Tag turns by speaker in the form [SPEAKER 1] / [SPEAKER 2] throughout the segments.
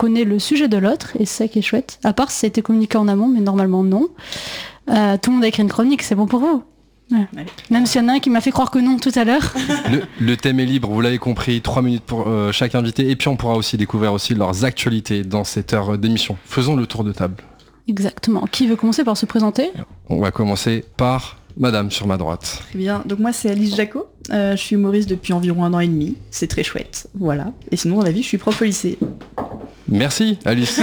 [SPEAKER 1] connaît le sujet de l'autre, et c'est ça qui est chouette. À part si ça a été communiqué en amont, mais normalement non. Tout le monde a écrit une chronique, c'est bon pour vous. Ouais. Même s'il y en a un qui m'a fait croire que non tout à l'heure.
[SPEAKER 2] Le thème est libre, vous l'avez compris, 3 minutes pour chaque invité, et puis on pourra aussi découvrir aussi leurs actualités dans cette heure d'émission. Faisons le tour de table.
[SPEAKER 1] Exactement. Qui veut commencer par se présenter ?
[SPEAKER 2] On va commencer par Madame sur ma droite.
[SPEAKER 3] Très bien, donc moi c'est Alice Jacot, je suis humoriste depuis environ 1 an et demi, c'est très chouette, voilà. Et sinon dans la vie je suis prof au lycée.
[SPEAKER 2] Merci Alice.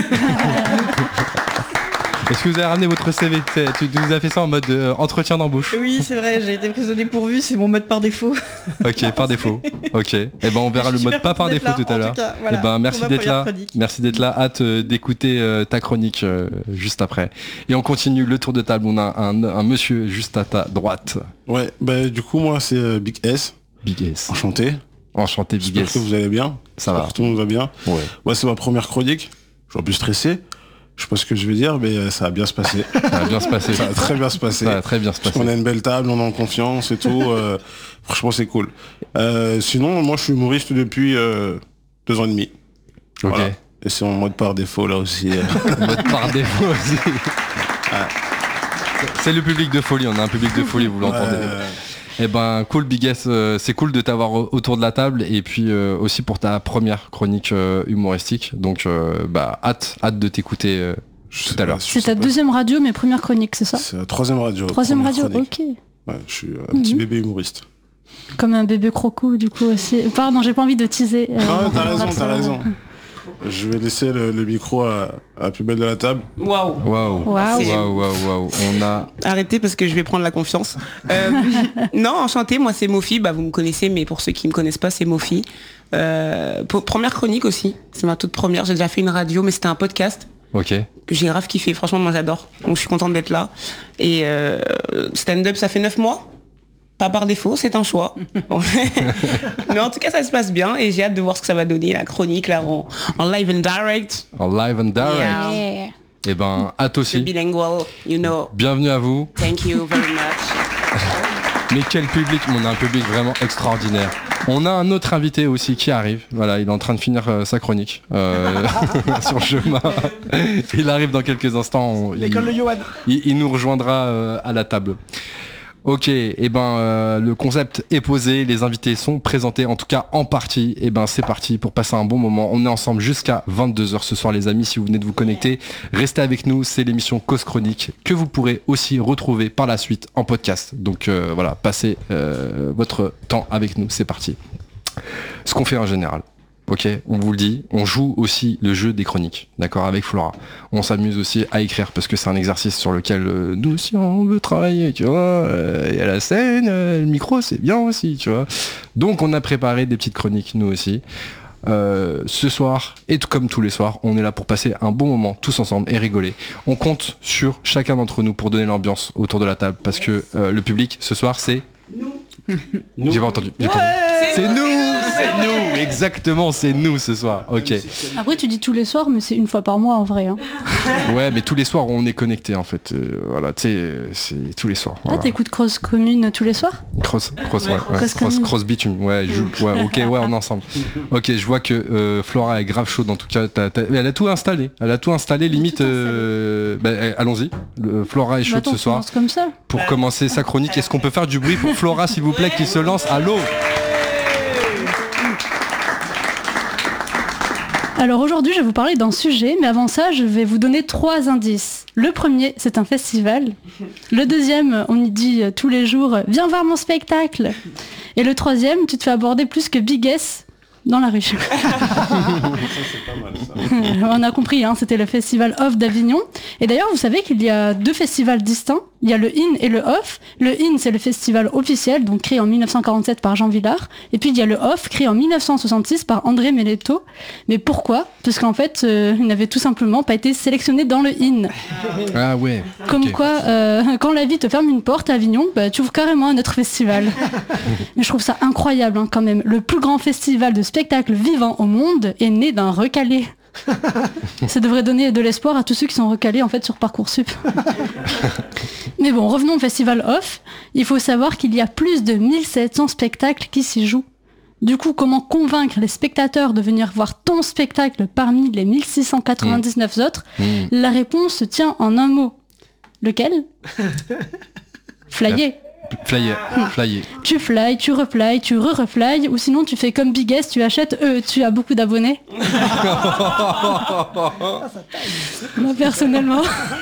[SPEAKER 2] Est-ce que vous avez ramené votre CV ? Tu nous as fait ça en mode entretien d'embauche.
[SPEAKER 3] Oui c'est vrai, j'ai été prise au dépourvu, c'est mon mode par défaut.
[SPEAKER 2] Ok, par défaut. Ok. Et ben on verra le mode pas par défaut tout à l'heure.
[SPEAKER 3] Voilà,
[SPEAKER 2] et ben merci d'être là. Merci d'être là. Hâte d'écouter ta chronique juste après. Et on continue le tour de table. On a un monsieur juste à ta droite.
[SPEAKER 4] Ouais, bah du coup moi c'est Big S.
[SPEAKER 2] Big S.
[SPEAKER 4] Enchanté.
[SPEAKER 2] Enchanté Big
[SPEAKER 4] J'espère
[SPEAKER 2] S.
[SPEAKER 4] que vous allez bien.
[SPEAKER 2] Ça va.
[SPEAKER 4] Tout le monde va bien.
[SPEAKER 2] Ouais.
[SPEAKER 4] Moi c'est ma première chronique. Je suis un peu stressé. Je sais pas ce que je vais dire, mais ça va bien se passer.
[SPEAKER 2] Ça va bien se passer.
[SPEAKER 4] Ça va très bien se passer.
[SPEAKER 2] Ça va très bien se passer.
[SPEAKER 4] On a une belle table, on est en confiance et tout. Franchement, c'est cool. Sinon, moi, je suis humoriste depuis 2 ans et demi.
[SPEAKER 2] Ok.
[SPEAKER 4] Voilà. Et c'est mon mode par défaut, là aussi.
[SPEAKER 2] Mode par défaut aussi. C'est le public de folie. On a un public de folie, vous l'entendez. Eh ben cool Big S, c'est cool de t'avoir autour de la table et puis aussi pour ta première chronique humoristique. Donc hâte de t'écouter tout à l'heure.
[SPEAKER 1] C'est ta deuxième radio mais première chronique, c'est ça ?
[SPEAKER 4] C'est la troisième radio.
[SPEAKER 1] Troisième radio,
[SPEAKER 4] chronique.
[SPEAKER 1] ok.
[SPEAKER 4] Ouais, je suis un petit bébé humoriste.
[SPEAKER 1] Comme un bébé croco du coup aussi. Pardon, j'ai pas envie de teaser.
[SPEAKER 4] Non, t'as raison. Je vais laisser le micro à la plus belle de la table.
[SPEAKER 5] Waouh.
[SPEAKER 2] On a...
[SPEAKER 5] Arrêtez parce que je vais prendre la confiance. Non, enchanté, moi c'est Mofi, vous me connaissez, mais pour ceux qui me connaissent pas, c'est Mofi. Première chronique aussi, c'est ma toute première, j'ai déjà fait une radio, mais c'était un podcast.
[SPEAKER 2] Ok.
[SPEAKER 5] Que j'ai grave kiffé, franchement moi j'adore. Donc je suis contente d'être là. Et stand-up, ça fait 9 mois. Pas par défaut, c'est un choix. Mais en tout cas, ça se passe bien et j'ai hâte de voir ce que ça va donner, la chronique là en live and direct.
[SPEAKER 2] En live and direct.
[SPEAKER 1] Yeah.
[SPEAKER 2] Et ben, hâte aussi.
[SPEAKER 5] Bilingual, you know.
[SPEAKER 2] Bienvenue à vous.
[SPEAKER 5] Thank you very much.
[SPEAKER 2] Mais quel public, on a un public vraiment extraordinaire. On a un autre invité aussi qui arrive. Voilà, il est en train de finir sa chronique sur le chemin. Il arrive dans quelques instants.
[SPEAKER 3] L'école de Johan.
[SPEAKER 2] Il nous rejoindra à la table. Ok, le concept est posé, les invités sont présentés, en tout cas en partie. C'est parti pour passer un bon moment. On est ensemble jusqu'à 22h ce soir les amis, si vous venez de vous connecter. Restez avec nous, c'est l'émission Cause Chronique que vous pourrez aussi retrouver par la suite en podcast. Donc passez votre temps avec nous, c'est parti. Ce qu'on fait en général. Ok, on vous le dit, on joue aussi le jeu des chroniques, d'accord, avec Flora. On s'amuse aussi à écrire parce que c'est un exercice sur lequel nous aussi on veut travailler, tu vois. Il y a la scène, le micro c'est bien aussi, tu vois. Donc on a préparé des petites chroniques nous aussi. Ce soir, et tout comme tous les soirs, on est là pour passer un bon moment tous ensemble et rigoler. On compte sur chacun d'entre nous pour donner l'ambiance autour de la table parce que le public ce soir c'est... Nous. J'ai pas entendu. C'est nous, exactement, c'est nous ce soir. Ok.
[SPEAKER 1] Après tu dis tous les soirs, mais c'est une fois par mois en vrai. Hein.
[SPEAKER 2] Ouais, mais tous les soirs on est connecté en fait. Voilà, tu sais, c'est tous les soirs. Voilà.
[SPEAKER 1] Ah, t'écoutes Cross Commune tous les soirs ?
[SPEAKER 2] Cross bitume. Ouais, ok, ouais, on est ensemble. Ok, je vois que Flora est grave chaude en tout cas. Elle a tout installé. Limite. Allons-y. Flora est chaude ce soir.
[SPEAKER 1] Comme ça.
[SPEAKER 2] Pour commencer sa chronique, est-ce qu'on peut faire du bruit pour Flora s'il vous plaît qui se lance à l'eau?
[SPEAKER 1] Alors aujourd'hui, je vais vous parler d'un sujet, mais avant ça, je vais vous donner 3 indices. Le premier, c'est un festival. Le deuxième, on y dit tous les jours « Viens voir mon spectacle !» Et le troisième, tu te fais aborder plus que Big S dans la rue.
[SPEAKER 4] Ça, c'est pas mal, ça.
[SPEAKER 1] On a compris, hein, c'était le festival Off d'Avignon. Et d'ailleurs, vous savez qu'il y a 2 festivals distincts. Il y a le IN et le Off. Le IN, c'est le festival officiel, donc créé en 1947 par Jean Villard. Et puis il y a le Off, créé en 1966 par André Melletto. Mais pourquoi ? Parce qu'en fait, il n'avait tout simplement pas été sélectionné dans le IN.
[SPEAKER 2] Ah ouais.
[SPEAKER 1] Comme
[SPEAKER 2] okay.
[SPEAKER 1] quoi, quand la vie te ferme une porte à Avignon, tu ouvres carrément un autre festival. Mais je trouve ça incroyable, hein, quand même. Le plus grand festival de spectacle vivant au monde est né d'un recalé. Ça devrait donner de l'espoir à tous ceux qui sont recalés en fait sur Parcoursup. Mais bon, revenons au festival Off. Il faut savoir qu'il y a plus de 1700 spectacles qui s'y jouent. Du coup, comment convaincre les spectateurs de venir voir ton spectacle parmi les 1699 autres? La réponse se tient en un mot. Lequel? Flyer.
[SPEAKER 2] Flyer.
[SPEAKER 1] Tu fly, tu refly, tu re-refly, ou sinon tu fais comme Biggest, tu achètes, tu as beaucoup d'abonnés. Moi personnellement...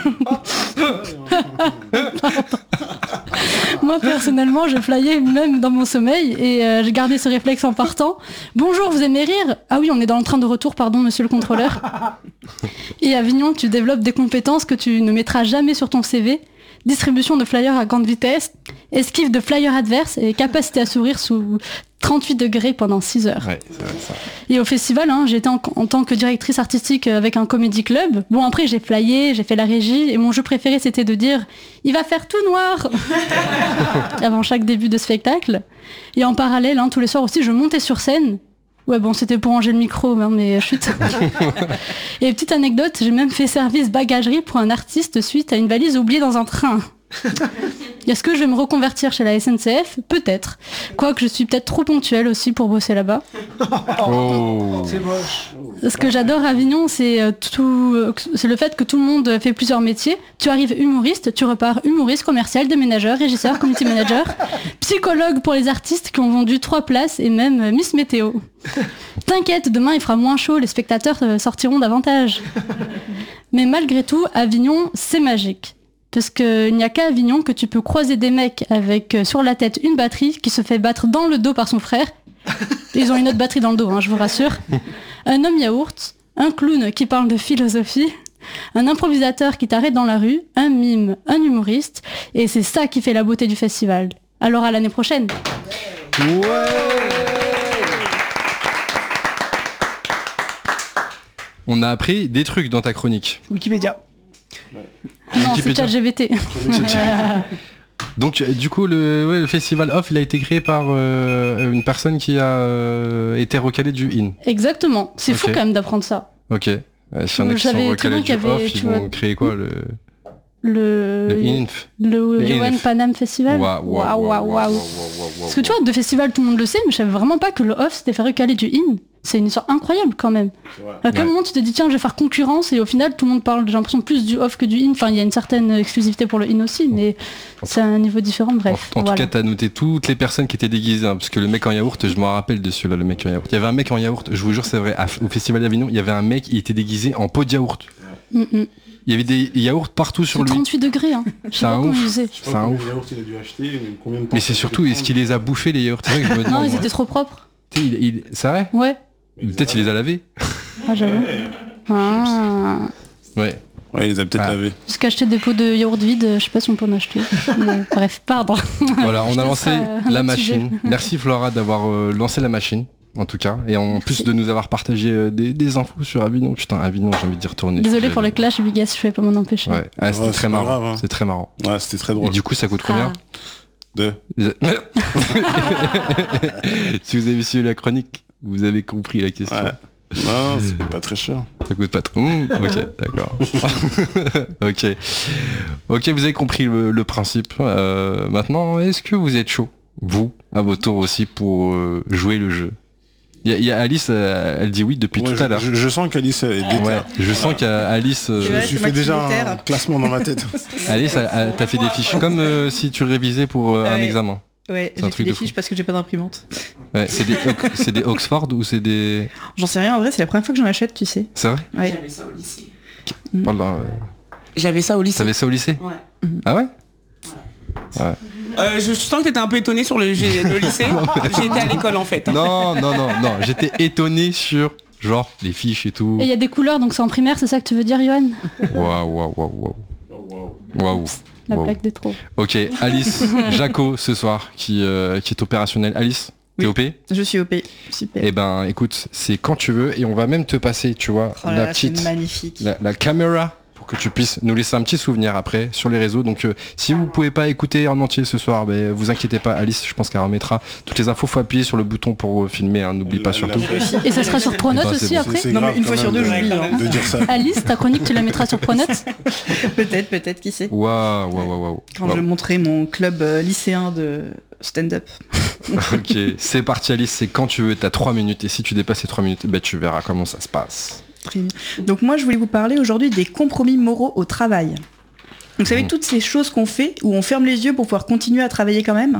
[SPEAKER 1] Moi personnellement, je flyais même dans mon sommeil et j'ai gardé ce réflexe en partant. Bonjour, vous aimez rire? Ah oui, on est dans le train de retour, pardon, monsieur le contrôleur. Et à Avignon, tu développes des compétences que tu ne mettras jamais sur ton CV. Distribution de flyers à grande vitesse, esquive de flyers adverses et capacité à sourire sous 38 degrés pendant 6 heures.
[SPEAKER 2] Ouais, c'est vrai, ça.
[SPEAKER 1] Et au festival, j'étais en tant que directrice artistique avec un comédie club. Bon, après, j'ai flyé, j'ai fait la régie, et mon jeu préféré, c'était de dire « Il va faire tout noir !» avant chaque début de spectacle. Et en parallèle, tous les soirs aussi, je montais sur scène. Ouais, bon, c'était pour ranger le micro, mais chut. Et petite anecdote, j'ai même fait service bagagerie pour un artiste suite à une valise oubliée dans un train. Est-ce que je vais me reconvertir chez la SNCF? Peut-être. Quoique je suis peut-être trop ponctuelle aussi pour bosser là-bas.
[SPEAKER 2] Oh.
[SPEAKER 6] C'est moche.
[SPEAKER 1] Ce que j'adore à Avignon, c'est le fait que tout le monde fait plusieurs métiers. Tu arrives humoriste, tu repars humoriste, commercial, déménageur, régisseur, community manager, psychologue pour les artistes qui ont vendu 3 places et même Miss Météo. T'inquiète, demain il fera moins chaud, les spectateurs sortiront davantage. Mais malgré tout, Avignon, c'est magique. Parce qu'il n'y a qu'à Avignon que tu peux croiser des mecs avec sur la tête une batterie qui se fait battre dans le dos par son frère. Ils ont une autre batterie dans le dos, je vous rassure. Un homme yaourt, un clown qui parle de philosophie, un improvisateur qui t'arrête dans la rue, un mime, un humoriste. Et c'est ça qui fait la beauté du festival. Alors à l'année prochaine.
[SPEAKER 2] On a appris des trucs dans ta chronique.
[SPEAKER 6] Wikipédia.
[SPEAKER 1] Non, c'est ChatGPT.
[SPEAKER 2] Donc du coup le festival Off il a été créé par une personne qui a été recalée du IN.
[SPEAKER 1] Exactement, c'est fou
[SPEAKER 2] Ok.
[SPEAKER 1] quand même d'apprendre ça.
[SPEAKER 2] Ok. Si on a qui sont
[SPEAKER 1] J'avais
[SPEAKER 2] recalés
[SPEAKER 1] cru
[SPEAKER 2] du
[SPEAKER 1] qu'il y avait,
[SPEAKER 2] Off,
[SPEAKER 1] tu
[SPEAKER 2] ils
[SPEAKER 1] vois,
[SPEAKER 2] vont créer quoi le
[SPEAKER 1] Le
[SPEAKER 2] INF.
[SPEAKER 1] le
[SPEAKER 2] Le
[SPEAKER 1] UN
[SPEAKER 2] INF.
[SPEAKER 1] Panam Festival.
[SPEAKER 2] Waouh.
[SPEAKER 1] Parce que tu vois, de festival tout le monde le sait, mais je savais vraiment pas que le Off s'était fait recaler du IN. C'est une histoire incroyable quand même. À quel
[SPEAKER 2] Ouais.
[SPEAKER 1] moment tu te dis tiens je vais faire concurrence et au final tout le monde parle, j'ai l'impression plus du Off que du IN. Enfin il y a une certaine exclusivité pour le IN aussi, mais c'est un niveau différent. Bref.
[SPEAKER 2] En tout
[SPEAKER 1] voilà.
[SPEAKER 2] cas, t'as noté toutes les personnes qui étaient déguisées, parce que le mec en yaourt, je me rappelle de celui-là, le mec en yaourt. Il y avait un mec en yaourt, je vous jure, c'est vrai, au Festival d'Avignon, il y avait un mec, il était déguisé en pot de yaourt. Il y avait des yaourts partout sur lui.
[SPEAKER 1] 38 degrés, hein. Je sais pas
[SPEAKER 2] un
[SPEAKER 1] comment
[SPEAKER 2] ouf.
[SPEAKER 1] ils faisaient.
[SPEAKER 2] C'est un ouf.
[SPEAKER 4] Il a dû acheter combien de temps.
[SPEAKER 2] Mais c'est surtout, est-ce qu'il les a bouffés les yaourts? C'est vrai que je me
[SPEAKER 1] Non,
[SPEAKER 2] demande.
[SPEAKER 1] ils
[SPEAKER 2] moi.
[SPEAKER 1] étaient trop propres.
[SPEAKER 2] Tu sais, c'est vrai?
[SPEAKER 1] Ouais.
[SPEAKER 2] Peut-être il les a lavés.
[SPEAKER 1] Ah j'avoue. Ah.
[SPEAKER 2] Ouais.
[SPEAKER 4] Ouais, il les a peut-être
[SPEAKER 2] Ah.
[SPEAKER 4] lavés.
[SPEAKER 1] Parce qu'acheter des pots de yaourt vide, je sais pas si on peut en acheter. Mais bref, pardon.
[SPEAKER 2] Voilà, on a
[SPEAKER 1] te
[SPEAKER 2] lancé
[SPEAKER 1] ferai, un
[SPEAKER 2] la
[SPEAKER 1] autre
[SPEAKER 2] machine.
[SPEAKER 1] sujet.
[SPEAKER 2] Merci Flora d'avoir lancé la machine, en tout cas. Et en plus de nous avoir partagé des infos sur Avignon. Putain, Avignon, j'ai envie d'y retourner.
[SPEAKER 1] Désolé pour le clash, Bigas, je vais pas m'en empêcher.
[SPEAKER 2] Ouais, ah, c'était
[SPEAKER 4] Ouais,
[SPEAKER 2] très
[SPEAKER 4] c'est pas
[SPEAKER 2] marrant.
[SPEAKER 4] grave, hein.
[SPEAKER 2] C'est très marrant.
[SPEAKER 4] Ouais, c'était très
[SPEAKER 2] Et
[SPEAKER 4] drôle.
[SPEAKER 2] du coup, ça coûte combien?
[SPEAKER 4] Deux.
[SPEAKER 2] Si vous avez suivi la chronique, vous avez compris la question.
[SPEAKER 4] Ouais. Non, c'est pas très cher.
[SPEAKER 2] Ça coûte pas trop. Ok, d'accord. Ok, vous avez compris le principe. Maintenant, est-ce que vous êtes chaud, vous, à votre tour aussi, pour jouer le jeu? Il y a Alice, elle dit oui depuis
[SPEAKER 4] Ouais,
[SPEAKER 2] tout à l'heure.
[SPEAKER 4] je sens qu'Alice est déter.
[SPEAKER 2] Ouais, je sens qu'Alice,
[SPEAKER 3] Ouais,
[SPEAKER 4] Je me
[SPEAKER 3] c'est
[SPEAKER 4] suis
[SPEAKER 3] moi
[SPEAKER 4] fait
[SPEAKER 3] qui
[SPEAKER 4] déjà
[SPEAKER 3] déterre.
[SPEAKER 4] un classement dans ma tête.
[SPEAKER 2] Alice, t'as fait des fiches comme si tu révisais pour un
[SPEAKER 3] Ouais.
[SPEAKER 2] examen.
[SPEAKER 3] Ouais,
[SPEAKER 2] C'est un
[SPEAKER 3] j'ai
[SPEAKER 2] truc
[SPEAKER 3] fait des
[SPEAKER 2] de fou.
[SPEAKER 3] fiches parce que j'ai pas d'imprimante.
[SPEAKER 2] Ouais, c'est des Oxford ou c'est des...
[SPEAKER 3] J'en sais rien, en vrai, c'est la première fois que j'en achète, tu sais.
[SPEAKER 2] C'est vrai?
[SPEAKER 3] Ouais.
[SPEAKER 5] J'avais ça au lycée.
[SPEAKER 2] Pardon,
[SPEAKER 5] J'avais ça au lycée.
[SPEAKER 2] t'avais ça au lycée?
[SPEAKER 5] Ouais.
[SPEAKER 2] Ah ouais?
[SPEAKER 5] Je sens que t'étais un peu étonné sur le lycée. J'étais à l'école en fait.
[SPEAKER 2] Non, j'étais étonné sur genre les fiches et tout.
[SPEAKER 1] Et il y a des couleurs, donc c'est en primaire, c'est ça que tu veux dire, Johan?
[SPEAKER 2] Waouh.
[SPEAKER 1] La
[SPEAKER 2] Wow.
[SPEAKER 1] plaque des trop.
[SPEAKER 2] Ok, Alice, Jaco ce soir qui est opérationnel. Alice, t'es
[SPEAKER 3] Oui.
[SPEAKER 2] OP?
[SPEAKER 3] Je suis OP. Super.
[SPEAKER 2] Eh ben écoute, c'est quand tu veux et on va même te passer, tu vois,
[SPEAKER 3] Oh là
[SPEAKER 2] la
[SPEAKER 3] là, c'est
[SPEAKER 2] petite,
[SPEAKER 3] magnifique.
[SPEAKER 2] la caméra pour pour que tu puisses nous laisser un petit souvenir après sur les réseaux. Donc si vous pouvez pas écouter en entier ce soir, vous inquiétez pas, Alice, je pense qu'elle remettra toutes les infos. Faut appuyer sur le bouton pour filmer, hein, n'oublie pas surtout.
[SPEAKER 1] Et ça sera sur Pronote aussi
[SPEAKER 2] bon.
[SPEAKER 1] après.
[SPEAKER 3] Non, mais une fois sur deux, j'oublie.
[SPEAKER 4] De dire ça.
[SPEAKER 1] Alice, ta chronique, tu la mettras sur Pronote.
[SPEAKER 3] Peut-être, qui sait.
[SPEAKER 2] Waouh.
[SPEAKER 3] Quand je montrerai mon club lycéen de stand-up.
[SPEAKER 2] Ok, c'est parti Alice, c'est quand tu veux, t'as 3 minutes et si tu dépasses ces 3 minutes, tu verras comment ça se passe.
[SPEAKER 3] Donc moi je voulais vous parler aujourd'hui des compromis moraux au travail. Vous savez, toutes ces choses qu'on fait où on ferme les yeux pour pouvoir continuer à travailler quand même.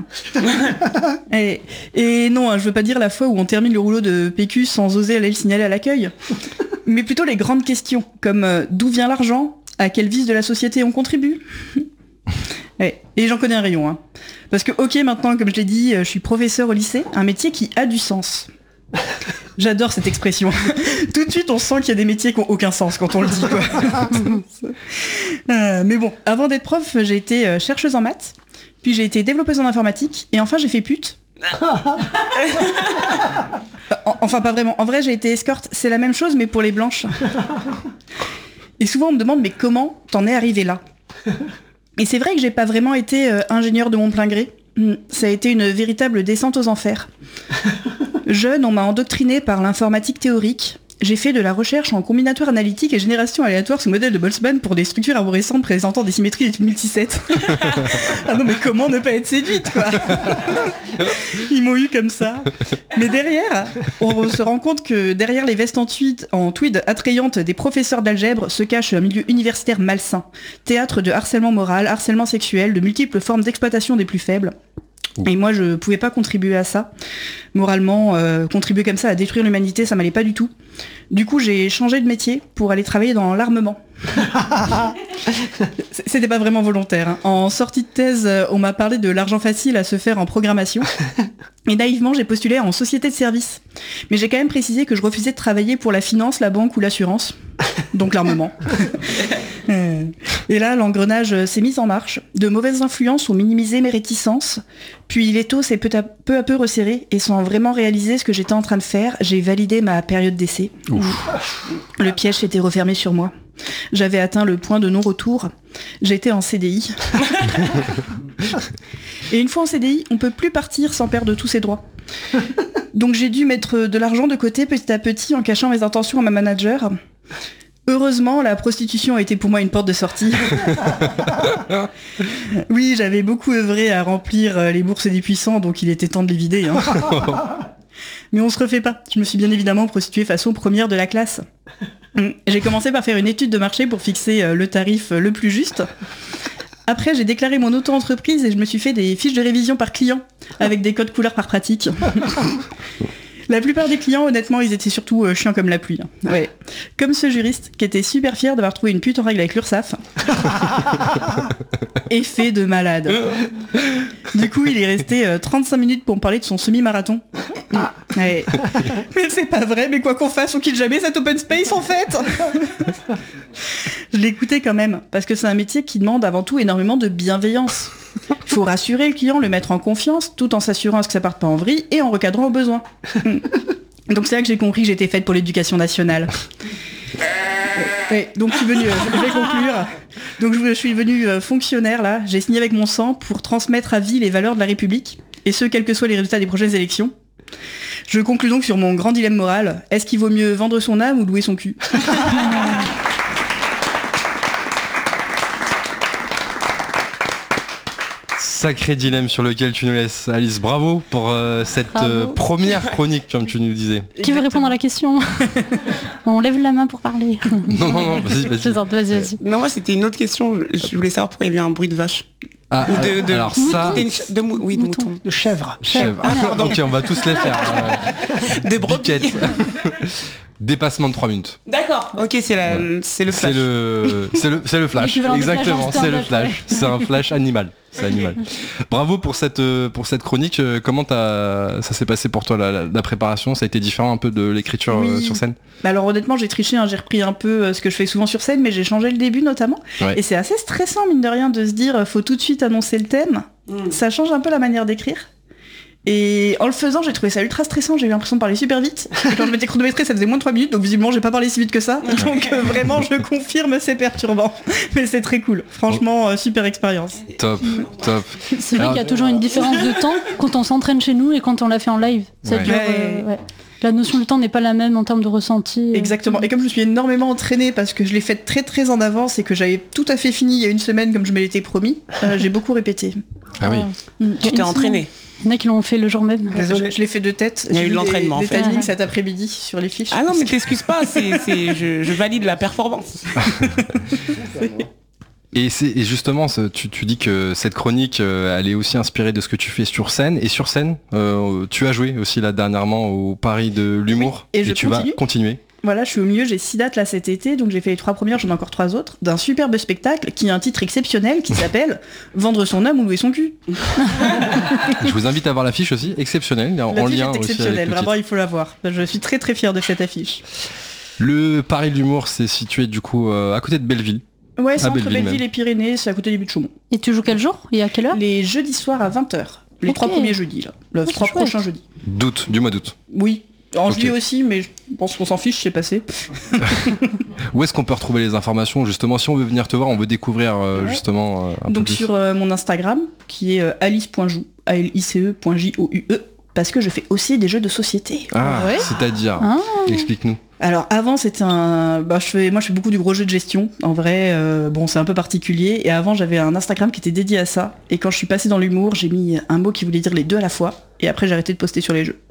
[SPEAKER 3] et non, je veux pas dire la fois où on termine le rouleau de PQ sans oser aller le signaler à l'accueil, mais plutôt les grandes questions comme d'où vient l'argent, à quel vice de la société on contribue. Et j'en connais un rayon, hein. Parce que ok, maintenant, comme je l'ai dit, je suis professeur au lycée, un métier qui a du sens. J'adore cette expression. Tout de suite, on sent qu'il y a des métiers qui n'ont aucun sens quand on le dit, quoi. Mais bon, avant d'être prof, j'ai été chercheuse en maths, puis j'ai été développeuse en informatique, et enfin j'ai fait pute. Enfin, pas vraiment. En vrai, j'ai été escorte. C'est la même chose, mais pour les blanches. Et souvent, on me demande, mais comment t'en es arrivé là ? Et c'est vrai que j'ai pas vraiment été ingénieur de mon plein gré. Ça a été une véritable descente aux enfers. Jeune, on m'a endoctriné par l'informatique théorique. J'ai fait de la recherche en combinatoire analytique et génération aléatoire sous modèle de Boltzmann pour des structures arborescentes présentant des symétries d'études multisets. Ah non, mais comment ne pas être séduite, quoi. Ils m'ont eu comme ça. Mais derrière, on se rend compte que derrière les vestes en tweed attrayantes des professeurs d'algèbre se cache un milieu universitaire malsain. Théâtre de harcèlement moral, harcèlement sexuel, de multiples formes d'exploitation des plus faibles. Et moi, je pouvais pas contribuer à ça. Moralement, contribuer comme ça à détruire l'humanité, ça m'allait pas du tout. Du coup, j'ai changé de métier pour aller travailler dans l'armement. C'était pas vraiment volontaire, hein. En sortie de thèse, on m'a parlé de l'argent facile à se faire en programmation. Et naïvement, j'ai postulé en société de service. Mais j'ai quand même précisé que je refusais de travailler pour la finance, la banque ou l'assurance. Donc l'armement. Et là, l'engrenage s'est mis en marche. De mauvaises influences ont minimisé mes réticences. Puis l'étau s'est peu à peu resserré. Et sans vraiment réaliser ce que j'étais en train de faire, j'ai validé ma période d'essai. Le piège s'était refermé sur moi. J'avais atteint le point de non-retour. J'étais en CDI. Et une fois en CDI, on peut plus partir sans perdre tous ses droits. Donc j'ai dû mettre de l'argent de côté petit à petit en cachant mes intentions à ma manager. Heureusement, la prostitution a été pour moi une porte de sortie. Oui, j'avais beaucoup œuvré à remplir les bourses des puissants, donc il était temps de les vider, hein. Mais on se refait pas. Je me suis bien évidemment prostituée façon première de la classe. J'ai commencé par faire une étude de marché pour fixer le tarif le plus juste. Après, j'ai déclaré mon auto-entreprise et je me suis fait des fiches de révision par client, avec des codes couleurs par pratique. La plupart des clients, honnêtement, ils étaient surtout chiants comme la pluie. Hein. Ouais. Comme ce juriste qui était super fier d'avoir trouvé une pute en règle avec l'URSSAF. Effet de malade. Du coup, il est resté 35 minutes pour me parler de son semi-marathon. Ouais. Mais c'est pas vrai, mais quoi qu'on fasse, on quitte jamais cet open space en fait. Je l'écoutais quand même, parce que c'est un métier qui demande avant tout énormément de bienveillance. Il faut rassurer le client, le mettre en confiance, tout en s'assurant à ce que ça parte pas en vrille et en recadrant au besoin. Donc c'est là que j'ai compris que j'étais faite pour l'éducation nationale. Ouais, donc je vais conclure. Donc je suis devenue fonctionnaire là, j'ai signé avec mon sang pour transmettre à vie les valeurs de la République, et ce, quels que soient les résultats des prochaines élections. Je conclus donc sur mon grand dilemme moral. Est-ce qu'il vaut mieux vendre son âme ou louer son cul ?
[SPEAKER 2] Sacré dilemme sur lequel tu nous laisses, Alice. Bravo pour cette première chronique, comme tu nous disais.
[SPEAKER 1] Qui veut répondre à la question ? On lève la main pour parler.
[SPEAKER 2] Non, vas-y.
[SPEAKER 1] Vas-y.
[SPEAKER 5] Non, moi c'était une autre question. Je voulais savoir pourquoi il y avait un bruit de vache.
[SPEAKER 2] Ah, alors ça...
[SPEAKER 5] De mouton.
[SPEAKER 6] De chèvre.
[SPEAKER 2] Ok, on va tous les faire.
[SPEAKER 5] Des brebis.
[SPEAKER 2] Dépassement de 3 minutes.
[SPEAKER 5] D'accord. Ok, c'est le flash.
[SPEAKER 2] C'est le flash. Exactement, c'est le flash. C'est un flash animal. C'est animal. Bravo pour cette chronique. Comment ça s'est passé pour toi la préparation ? Ça a été différent un peu de l'écriture sur scène ?
[SPEAKER 3] Bah alors honnêtement, j'ai triché, hein, j'ai repris un peu ce que je fais souvent sur scène, mais j'ai changé le début notamment. Ouais. Et c'est assez stressant, mine de rien, de se dire faut tout de suite annoncer le thème. Ça change un peu la manière d'écrire. Et en le faisant, j'ai trouvé ça ultra stressant, j'ai eu l'impression de parler super vite. Et quand je m'étais chronométrée, ça faisait moins de 3 minutes, donc visiblement j'ai pas parlé si vite que ça. Donc vraiment, je confirme, c'est perturbant. Mais c'est très cool. Franchement, super expérience.
[SPEAKER 2] Top.
[SPEAKER 1] C'est vrai qu'il y a toujours une différence de temps quand on s'entraîne chez nous et quand on l'a fait en live. Ça
[SPEAKER 2] Ouais.
[SPEAKER 1] dure, ouais. La notion du temps n'est pas la même en termes de ressenti.
[SPEAKER 3] Exactement. Et comme je me suis énormément entraînée parce que je l'ai faite très très en avance et que j'avais tout à fait fini il y a une semaine comme je me l'étais promis, j'ai beaucoup répété.
[SPEAKER 2] Ah oui.
[SPEAKER 5] Tu t'es entraîné.
[SPEAKER 1] Il y en a qui l'ont fait le jour même.
[SPEAKER 3] Désolée, je l'ai fait de tête.
[SPEAKER 5] Il y a
[SPEAKER 3] J'ai
[SPEAKER 5] eu de l'entraînement, en
[SPEAKER 3] Des
[SPEAKER 5] fait.
[SPEAKER 3] timings cet après-midi sur les fiches.
[SPEAKER 5] Ah non, mais t'excuses pas, je valide la performance.
[SPEAKER 2] Et justement, tu dis que cette chronique, elle est aussi inspirée de ce que tu fais sur scène. Et sur scène, tu as joué aussi là dernièrement au Paris de l'humour.
[SPEAKER 3] Oui, et je
[SPEAKER 2] tu vas
[SPEAKER 3] continue.
[SPEAKER 2] continuer.
[SPEAKER 3] Voilà, je suis au milieu, j'ai 6 dates là cet été, donc j'ai fait les 3 premières, j'en ai encore 3 autres, d'un superbe spectacle qui a un titre exceptionnel qui s'appelle Vendre son âme ou louer son cul.
[SPEAKER 2] Je vous invite à voir l'affiche aussi, exceptionnelle, en
[SPEAKER 3] L'affiche
[SPEAKER 2] lien
[SPEAKER 3] est
[SPEAKER 2] aussi avec
[SPEAKER 3] exceptionnelle,
[SPEAKER 2] le
[SPEAKER 3] vraiment
[SPEAKER 2] titre.
[SPEAKER 3] il faut la voir. Je suis très très fière de cette affiche.
[SPEAKER 2] Le Paris de l'humour, c'est situé du coup à côté de Belleville.
[SPEAKER 3] Ouais, c'est entre
[SPEAKER 2] Belleville
[SPEAKER 3] Belleville
[SPEAKER 2] même.
[SPEAKER 3] et Pyrénées, c'est à côté du but de Chaumont.
[SPEAKER 1] Et tu joues quel jour et à quelle heure?
[SPEAKER 3] Les jeudis soirs à 20h. Les
[SPEAKER 1] Ok.
[SPEAKER 3] 3 premiers jeudis là. Les
[SPEAKER 1] c'est
[SPEAKER 3] 3
[SPEAKER 1] chouette.
[SPEAKER 3] prochains jeudis.
[SPEAKER 2] Du mois d'août.
[SPEAKER 3] Oui. En
[SPEAKER 2] Ok.
[SPEAKER 3] juillet aussi, mais je pense qu'on s'en fiche, c'est passé.
[SPEAKER 2] Où est-ce qu'on peut retrouver les informations justement si on veut venir te voir, on veut découvrir justement un peu
[SPEAKER 3] Donc
[SPEAKER 2] plus.
[SPEAKER 3] sur mon Instagram, qui est alice.joue, alice.joue, parce que je fais aussi des jeux de société.
[SPEAKER 2] Ah,
[SPEAKER 1] Ouais.
[SPEAKER 2] c'est-à-dire,
[SPEAKER 1] Ah.
[SPEAKER 2] explique-nous.
[SPEAKER 3] Alors avant c'était un... moi je fais beaucoup du gros jeu de gestion. En vrai, bon c'est un peu particulier. Et avant j'avais un Instagram qui était dédié à ça. Et quand je suis passée dans l'humour, j'ai mis un mot qui voulait dire les deux à la fois. Et après j'ai arrêté de poster sur les jeux.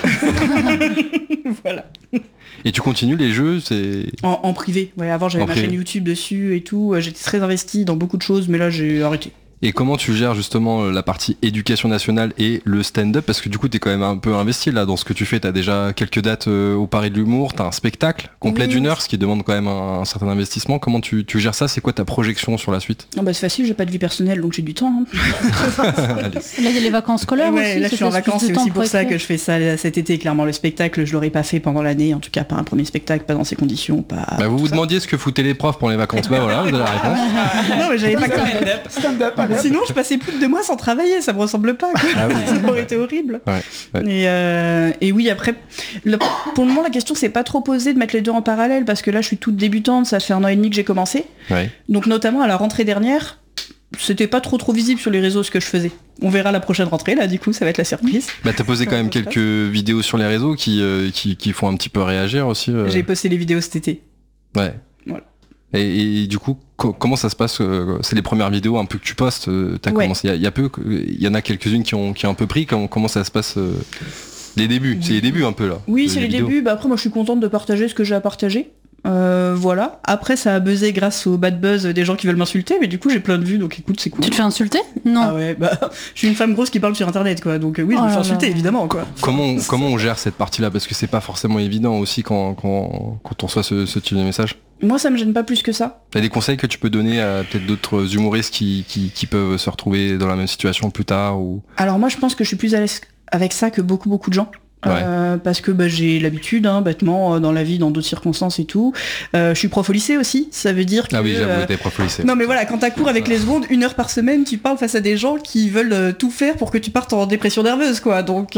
[SPEAKER 3] Voilà.
[SPEAKER 2] Et tu continues les jeux, c'est...
[SPEAKER 3] En privé. Ouais, avant j'avais
[SPEAKER 2] En
[SPEAKER 3] ma
[SPEAKER 2] privé.
[SPEAKER 3] chaîne YouTube dessus et tout. J'étais très investie dans beaucoup de choses, mais là j'ai arrêté.
[SPEAKER 2] Et comment tu gères justement la partie éducation nationale et le stand-up? Parce que du coup, t'es quand même un peu investi là dans ce que tu fais. T'as déjà quelques dates au Paris de l'humour, t'as un spectacle complet
[SPEAKER 3] Oui.
[SPEAKER 2] d'une heure, ce qui demande quand même un certain investissement. Comment tu gères ça? C'est quoi ta projection sur la suite?
[SPEAKER 3] Non bah c'est facile, j'ai pas de vie personnelle donc j'ai du temps. Hein.
[SPEAKER 2] Allez.
[SPEAKER 1] Là, il y a les vacances scolaires
[SPEAKER 3] Ouais,
[SPEAKER 1] aussi.
[SPEAKER 3] là je suis en
[SPEAKER 1] c'était plus
[SPEAKER 3] vacances,
[SPEAKER 1] de
[SPEAKER 3] c'est
[SPEAKER 1] temps
[SPEAKER 3] aussi pour ça
[SPEAKER 1] écrire.
[SPEAKER 3] que je fais ça cet été. Clairement le spectacle, je l'aurais pas fait pendant l'année, en tout cas pas un premier spectacle, pas dans ces conditions, pas.
[SPEAKER 2] Bah, vous
[SPEAKER 3] tout
[SPEAKER 2] vous
[SPEAKER 3] ça.
[SPEAKER 2] demandiez ce que foutaient les profs pour les vacances. Bah voilà, vous avez la réponse.
[SPEAKER 3] Non mais j'avais pas comme Sinon je passais plus de 2 mois sans travailler, ça me ressemble pas. Quoi.
[SPEAKER 2] Ah oui.
[SPEAKER 3] Ça aurait été horrible.
[SPEAKER 2] Ouais.
[SPEAKER 3] Et oui après, pour le moment la question c'est pas trop posée de mettre les deux en parallèle parce que là je suis toute débutante, ça fait 1 an et demi que j'ai commencé.
[SPEAKER 2] Ouais.
[SPEAKER 3] Donc notamment à la rentrée dernière, c'était pas trop visible sur les réseaux ce que je faisais. On verra la prochaine rentrée là, du coup ça va être la surprise.
[SPEAKER 2] Bah t'as posé quand même
[SPEAKER 3] Comment ça se
[SPEAKER 2] quelques vidéos sur les réseaux qui font un petit peu réagir aussi.
[SPEAKER 3] J'ai posté les vidéos cet été.
[SPEAKER 2] Ouais.
[SPEAKER 3] Voilà.
[SPEAKER 2] Et du coup, comment ça se passe c'est les premières vidéos un peu que tu postes. T'as
[SPEAKER 3] Ouais.
[SPEAKER 2] commencé il y a peu. Il y en a quelques-unes qui ont un peu pris. Comment ça se passe les débuts? C'est les débuts un peu là.
[SPEAKER 3] Oui, c'est les
[SPEAKER 2] vidéos.
[SPEAKER 3] débuts. Bah après, moi, je suis contente de partager ce que j'ai à partager. Voilà. Après, ça a buzzé grâce au bad buzz des gens qui veulent m'insulter, mais du coup, j'ai plein de vues, donc écoute, c'est cool.
[SPEAKER 1] Tu te fais insulter? Non.
[SPEAKER 3] Ah ouais, bah, je suis une femme grosse qui parle sur Internet, quoi. Donc oui, je
[SPEAKER 1] Oh
[SPEAKER 3] me fais
[SPEAKER 1] là
[SPEAKER 3] insulter,
[SPEAKER 1] là.
[SPEAKER 3] évidemment, quoi.
[SPEAKER 2] Comment on gère cette partie-là? Parce que c'est pas forcément évident aussi quand on reçoit ce type de message.
[SPEAKER 3] Moi, ça me gêne pas plus que ça.
[SPEAKER 2] T'as des conseils que tu peux donner à peut-être d'autres humoristes qui peuvent se retrouver dans la même situation plus tard ou...
[SPEAKER 3] Alors moi, je pense que je suis plus à l'aise avec ça que beaucoup de gens. Parce que bah, j'ai l'habitude, hein, bêtement, dans la vie, dans d'autres circonstances et tout. Je suis prof au lycée aussi, ça veut dire que...
[SPEAKER 2] Ah oui, j'avoue, t'es prof au lycée.
[SPEAKER 3] Non mais voilà, quand t'as cours avec les secondes, 1 heure par semaine, tu parles face à des gens qui veulent tout faire pour que tu partes en dépression nerveuse, quoi. Donc,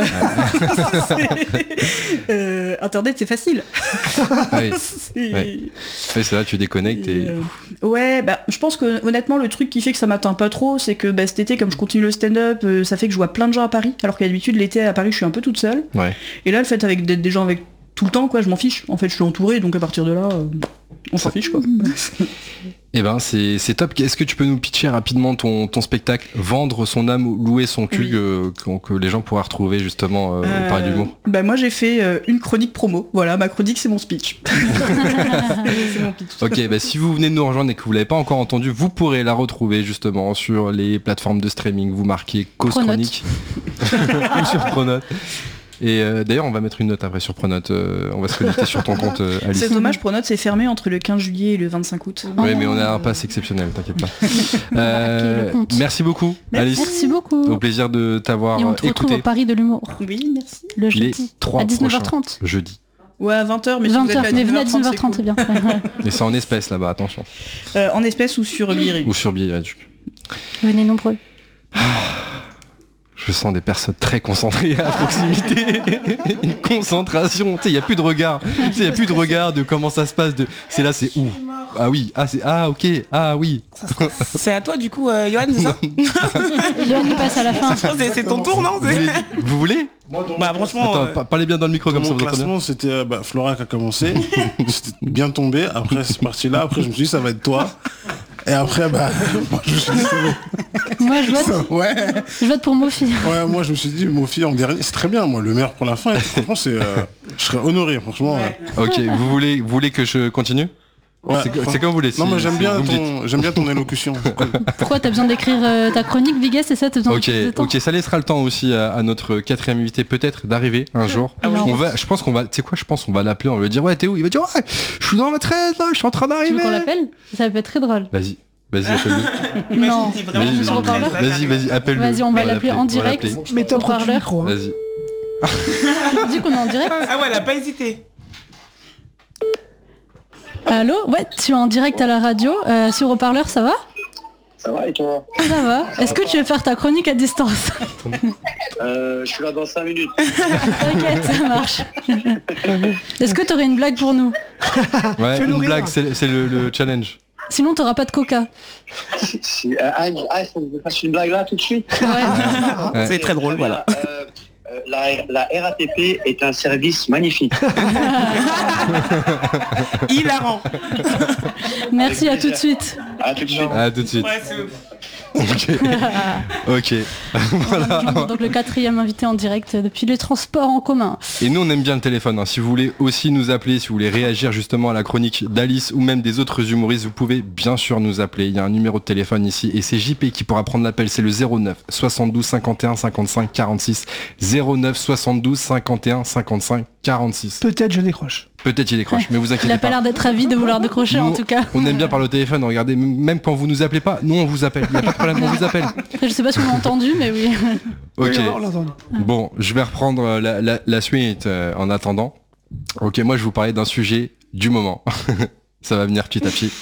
[SPEAKER 3] Internet, c'est facile.
[SPEAKER 2] Oui.
[SPEAKER 3] C'est-
[SPEAKER 2] Ouais. Ouais, c'est là, tu déconnectes et...
[SPEAKER 3] Ouais, bah, je pense que honnêtement, le truc qui fait que ça m'atteint pas trop, c'est que bah, cet été, comme je continue le stand-up, ça fait que je vois plein de gens à Paris, alors qu'à d'habitude, l'été à Paris, je suis un peu toute seule.
[SPEAKER 2] Ouais.
[SPEAKER 3] Et là, le fait d'être des gens avec tout le temps, quoi, je m'en fiche. En fait, je suis entourée, donc à partir de là, on s'en fiche, quoi.
[SPEAKER 2] Eh ben, c'est top. Est-ce que tu peux nous pitcher rapidement ton spectacle Vendre son âme ou louer son cul
[SPEAKER 3] Oui.
[SPEAKER 2] que les gens pourraient retrouver justement au Paris de l'humour?
[SPEAKER 3] Bah moi j'ai fait une chronique promo. Voilà, ma chronique c'est mon speech. C'est mon pitch.
[SPEAKER 2] Ok, bah si vous venez de nous rejoindre et que vous l'avez pas encore entendu, vous pourrez la retrouver justement sur les plateformes de streaming. Vous marquez Cause
[SPEAKER 1] Pronote.
[SPEAKER 2] Chronique ou sur Pronote. Et d'ailleurs, on va mettre une note après sur Pronote. On va se connecter sur ton compte, Alice.
[SPEAKER 3] C'est dommage, Pronote c'est fermé entre le 15 juillet et le 25 août.
[SPEAKER 2] Oui, mais on a un pass exceptionnel, t'inquiète pas.
[SPEAKER 1] le compte.
[SPEAKER 2] Merci beaucoup, Alice.
[SPEAKER 1] Merci beaucoup.
[SPEAKER 2] Au plaisir de t'avoir
[SPEAKER 1] Et on te retrouve
[SPEAKER 2] écouté.
[SPEAKER 1] au Paris de l'humour.
[SPEAKER 3] Oui, merci.
[SPEAKER 1] Le
[SPEAKER 2] Les
[SPEAKER 1] jeudi.
[SPEAKER 2] 3
[SPEAKER 1] À
[SPEAKER 2] prochains
[SPEAKER 1] 19h30.
[SPEAKER 2] jeudi.
[SPEAKER 3] Ouais, à 20h, mais si vous êtes
[SPEAKER 1] 20h.
[SPEAKER 3] là à
[SPEAKER 1] Mais venez à
[SPEAKER 3] 19h30,
[SPEAKER 1] 19h30, c'est bien.
[SPEAKER 2] Et c'est en espèces là-bas, attention.
[SPEAKER 3] En espèces ou sur billet.
[SPEAKER 2] Ou sur billet.
[SPEAKER 1] Venez nombreux.
[SPEAKER 2] Je sens des personnes très concentrées à proximité. Une concentration. Tu sais, il n'y a plus de regard. Tu sais, il n'y a plus de regard de comment ça se passe. C'est là, c'est où? Ah oui. Ah ok. Ah oui.
[SPEAKER 5] C'est à toi du coup, Johan, c'est ça?
[SPEAKER 1] Johan nous passe à la fin.
[SPEAKER 5] C'est ton tour, non?
[SPEAKER 2] Vous voulez?
[SPEAKER 5] Bah franchement...
[SPEAKER 2] Attends, parlez bien dans le micro comme ça
[SPEAKER 4] Mon
[SPEAKER 2] vous entendez.
[SPEAKER 4] classement, c'était Flora qui a commencé. C'était bien tombé. Après, c'est parti là. Après, je me suis dit, ça va être toi. Et après, moi, je me suis dit,
[SPEAKER 1] Moi, je vote pour Mofi.
[SPEAKER 4] ouais, moi, je me suis dit, Mofi en dernier, c'est très bien. Moi, le meilleur pour la fin. Et franchement, je serais honoré, franchement.
[SPEAKER 2] Ok, vous voulez que je continue?
[SPEAKER 4] Ouais.
[SPEAKER 2] C'est comme vous voulez.
[SPEAKER 4] Non, mais j'aime bien
[SPEAKER 2] vous me dites.
[SPEAKER 4] j'aime bien ton élocution.
[SPEAKER 1] Pourquoi t'as besoin d'écrire ta chronique, Vigas, c'est ça? T'as besoin de plus de temps?
[SPEAKER 2] Ok, ça laissera le temps aussi à notre 4e invité peut-être d'arriver un jour. Je pense qu'on va l'appeler, on va lui dire ouais t'es où? Il va dire ouais, je suis dans la retraite là, je suis en train
[SPEAKER 1] Tu veux
[SPEAKER 2] d'arriver.
[SPEAKER 1] qu'on l'appelle? Ça va être très drôle.
[SPEAKER 2] Vas-y, appelle-le.
[SPEAKER 1] Non.
[SPEAKER 2] Vas-y, appelle-le.
[SPEAKER 1] Vas-y, on va l'appeler en direct.
[SPEAKER 6] Mets-toi proche du
[SPEAKER 1] Haut-parleur.
[SPEAKER 6] micro. Hein.
[SPEAKER 2] Vas-y.
[SPEAKER 1] On dit qu'on est en direct.
[SPEAKER 5] Ah ouais, elle a pas hésité.
[SPEAKER 1] Allô? Ouais, tu es en direct à la radio. Sur haut-parleur, ça va?
[SPEAKER 7] Ça va et toi?
[SPEAKER 1] Ça va. Est-ce que tu veux faire ta chronique à distance?
[SPEAKER 7] Je suis là dans 5 minutes.
[SPEAKER 1] T'inquiète, ça marche. Est-ce que tu aurais une blague pour nous?
[SPEAKER 2] Ouais,
[SPEAKER 6] Fais-nous
[SPEAKER 2] une
[SPEAKER 6] rire.
[SPEAKER 2] blague, c'est le challenge.
[SPEAKER 1] Sinon, t'auras pas de coca.
[SPEAKER 7] Il faut que je fasse une blague là tout de suite.
[SPEAKER 1] Ouais.
[SPEAKER 2] Ouais.
[SPEAKER 5] C'est très drôle, voilà.
[SPEAKER 7] La RATP est un service magnifique.
[SPEAKER 5] Hilarant.
[SPEAKER 1] Merci, à tout de suite.
[SPEAKER 7] À tout de suite.
[SPEAKER 2] Ah, tout de suite.
[SPEAKER 5] Ouais, c'est ouf.
[SPEAKER 2] Ok. Voilà.
[SPEAKER 1] Donc le 4e invité en direct depuis les transports en commun.
[SPEAKER 2] Et nous on aime bien le téléphone, hein. Si vous voulez aussi nous appeler, si vous voulez réagir justement à la chronique d'Alice ou même des autres humoristes, vous pouvez bien sûr nous appeler. Il y a un numéro de téléphone ici et c'est JP qui pourra prendre l'appel, c'est le 09 72 51 55 46 09 72 51 55 46.
[SPEAKER 6] Peut-être je décroche.
[SPEAKER 2] Peut-être il décroche, mais vous
[SPEAKER 1] Il
[SPEAKER 2] inquiétez
[SPEAKER 1] a pas
[SPEAKER 2] pas.
[SPEAKER 1] l'air d'être ravi de vouloir décrocher en
[SPEAKER 2] Nous,
[SPEAKER 1] tout cas.
[SPEAKER 2] On aime bien parler au téléphone, regardez, même quand vous nous appelez pas, nous on vous appelle, il n'y a pas de problème, on vous appelle.
[SPEAKER 1] Je sais pas si on l'a entendu, mais oui.
[SPEAKER 2] Ok,
[SPEAKER 6] Oui, on l'entend.
[SPEAKER 2] bon, je vais reprendre la suite en attendant. Ok, moi je vais vous parler d'un sujet du moment. Ça va venir petit à petit.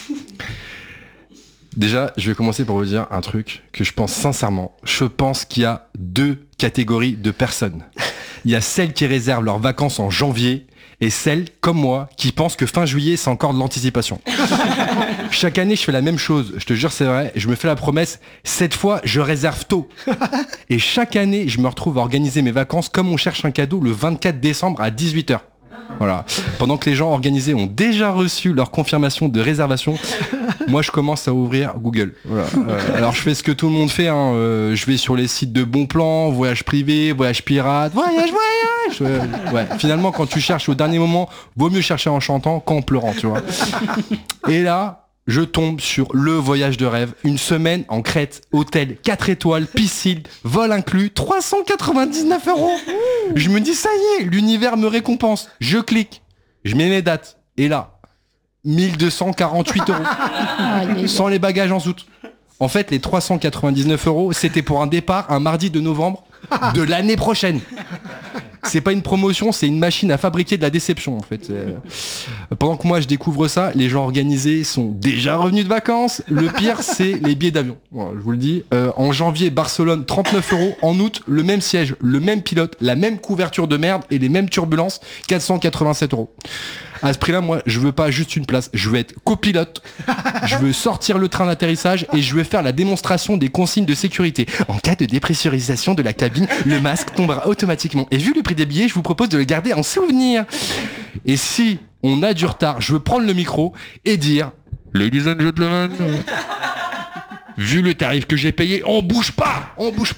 [SPEAKER 2] Déjà, je vais commencer par vous dire un truc que je pense sincèrement. Je pense qu'il y a 2 catégories de personnes. Il y a celles qui réservent leurs vacances en janvier et celles, comme moi, qui pensent que fin juillet, c'est encore de l'anticipation. Chaque année, je fais la même chose. Je te jure, c'est vrai. Je me fais la promesse. Cette fois, je réserve tôt. Et chaque année, je me retrouve à organiser mes vacances comme on cherche un cadeau le 24 décembre à 18h. Voilà. Pendant que les gens organisés ont déjà reçu leur confirmation de réservation, moi je commence à ouvrir Google. Voilà. Alors je fais ce que tout le monde fait, hein. Je vais sur les sites de bons plans, voyage privé, voyage pirate, voyage. Ouais. Finalement, quand tu cherches au dernier moment, vaut mieux chercher en chantant qu'en pleurant, tu vois. Et là, je tombe sur le voyage de rêve. Une semaine en Crète, hôtel 4 étoiles, piscine, vol inclus, 399 €. Je me dis, ça y est, l'univers me récompense. Je clique, je mets mes dates. Et là, 1248 €. Sans les bagages en soute. En fait, les 399 €, c'était pour un départ un mardi de novembre de l'année prochaine. C'est pas une promotion, c'est une machine à fabriquer de la déception en fait. Pendant que moi je découvre ça, les gens organisés sont déjà revenus de vacances. Le pire c'est les billets d'avion. Voilà, je vous le dis. En janvier, Barcelone, 39 €. En août, le même siège, le même pilote, la même couverture de merde et les mêmes turbulences, 487 €. À ce prix-là, moi, je veux pas juste une place. Je veux être copilote. Je veux sortir le train d'atterrissage et je veux faire la démonstration des consignes de sécurité. En cas de dépressurisation de la cabine, le masque tombera automatiquement. Et vu le prix des billets, je vous propose de le garder en souvenir. Et si on a du retard, je veux prendre le micro et dire « Ladies and gentlemen, vu le tarif que j'ai payé, on bouge pas.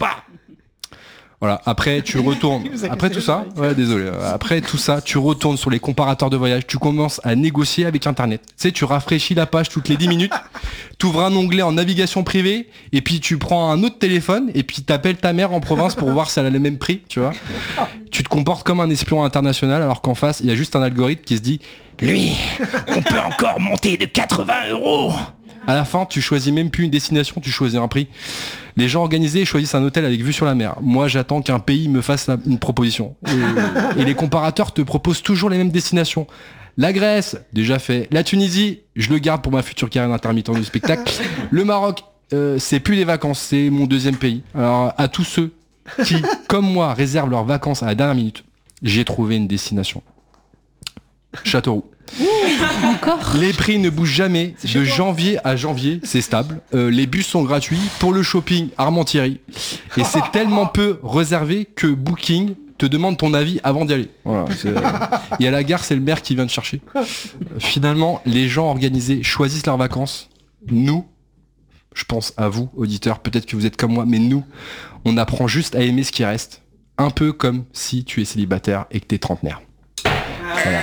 [SPEAKER 2] Voilà, après tu retournes, après tout ça, ouais désolé, après tout ça, tu retournes sur les comparateurs de voyage, tu commences à négocier avec Internet. Tu sais, tu rafraîchis la page toutes les 10 minutes, tu ouvres un onglet en navigation privée, et puis tu prends un autre téléphone, et puis t'appelles ta mère en province pour voir si elle a le même prix, tu vois. Tu te comportes comme un espion international, alors qu'en face, il y a juste un algorithme qui se dit « Lui, on peut encore monter de 80 €. À la fin, tu choisis même plus une destination, tu choisis un prix. Les gens organisés choisissent un hôtel avec vue sur la mer. Moi, j'attends qu'un pays me fasse une proposition. Et les comparateurs te proposent toujours les mêmes destinations. La Grèce, déjà fait. La Tunisie, je le garde pour ma future carrière d'intermittent du spectacle. Le Maroc, c'est plus des vacances, c'est mon 2e pays. Alors, à tous ceux qui, comme moi, réservent leurs vacances à la dernière minute, j'ai trouvé une destination. Châteauroux.
[SPEAKER 1] Encore.
[SPEAKER 2] Les prix ne bougent jamais. De janvier à janvier, c'est stable. Les bus sont gratuits. Pour le shopping, Armand-Thierry. Et c'est tellement peu réservé que Booking te demande ton avis avant d'y aller. Voilà, et à la gare, c'est le maire qui vient te chercher. Finalement, les gens organisés choisissent leurs vacances. Nous, je pense à vous, auditeurs, peut-être que vous êtes comme moi, mais nous, on apprend juste à aimer ce qui reste. Un peu comme si tu es célibataire et que t'es trentenaire. Voilà.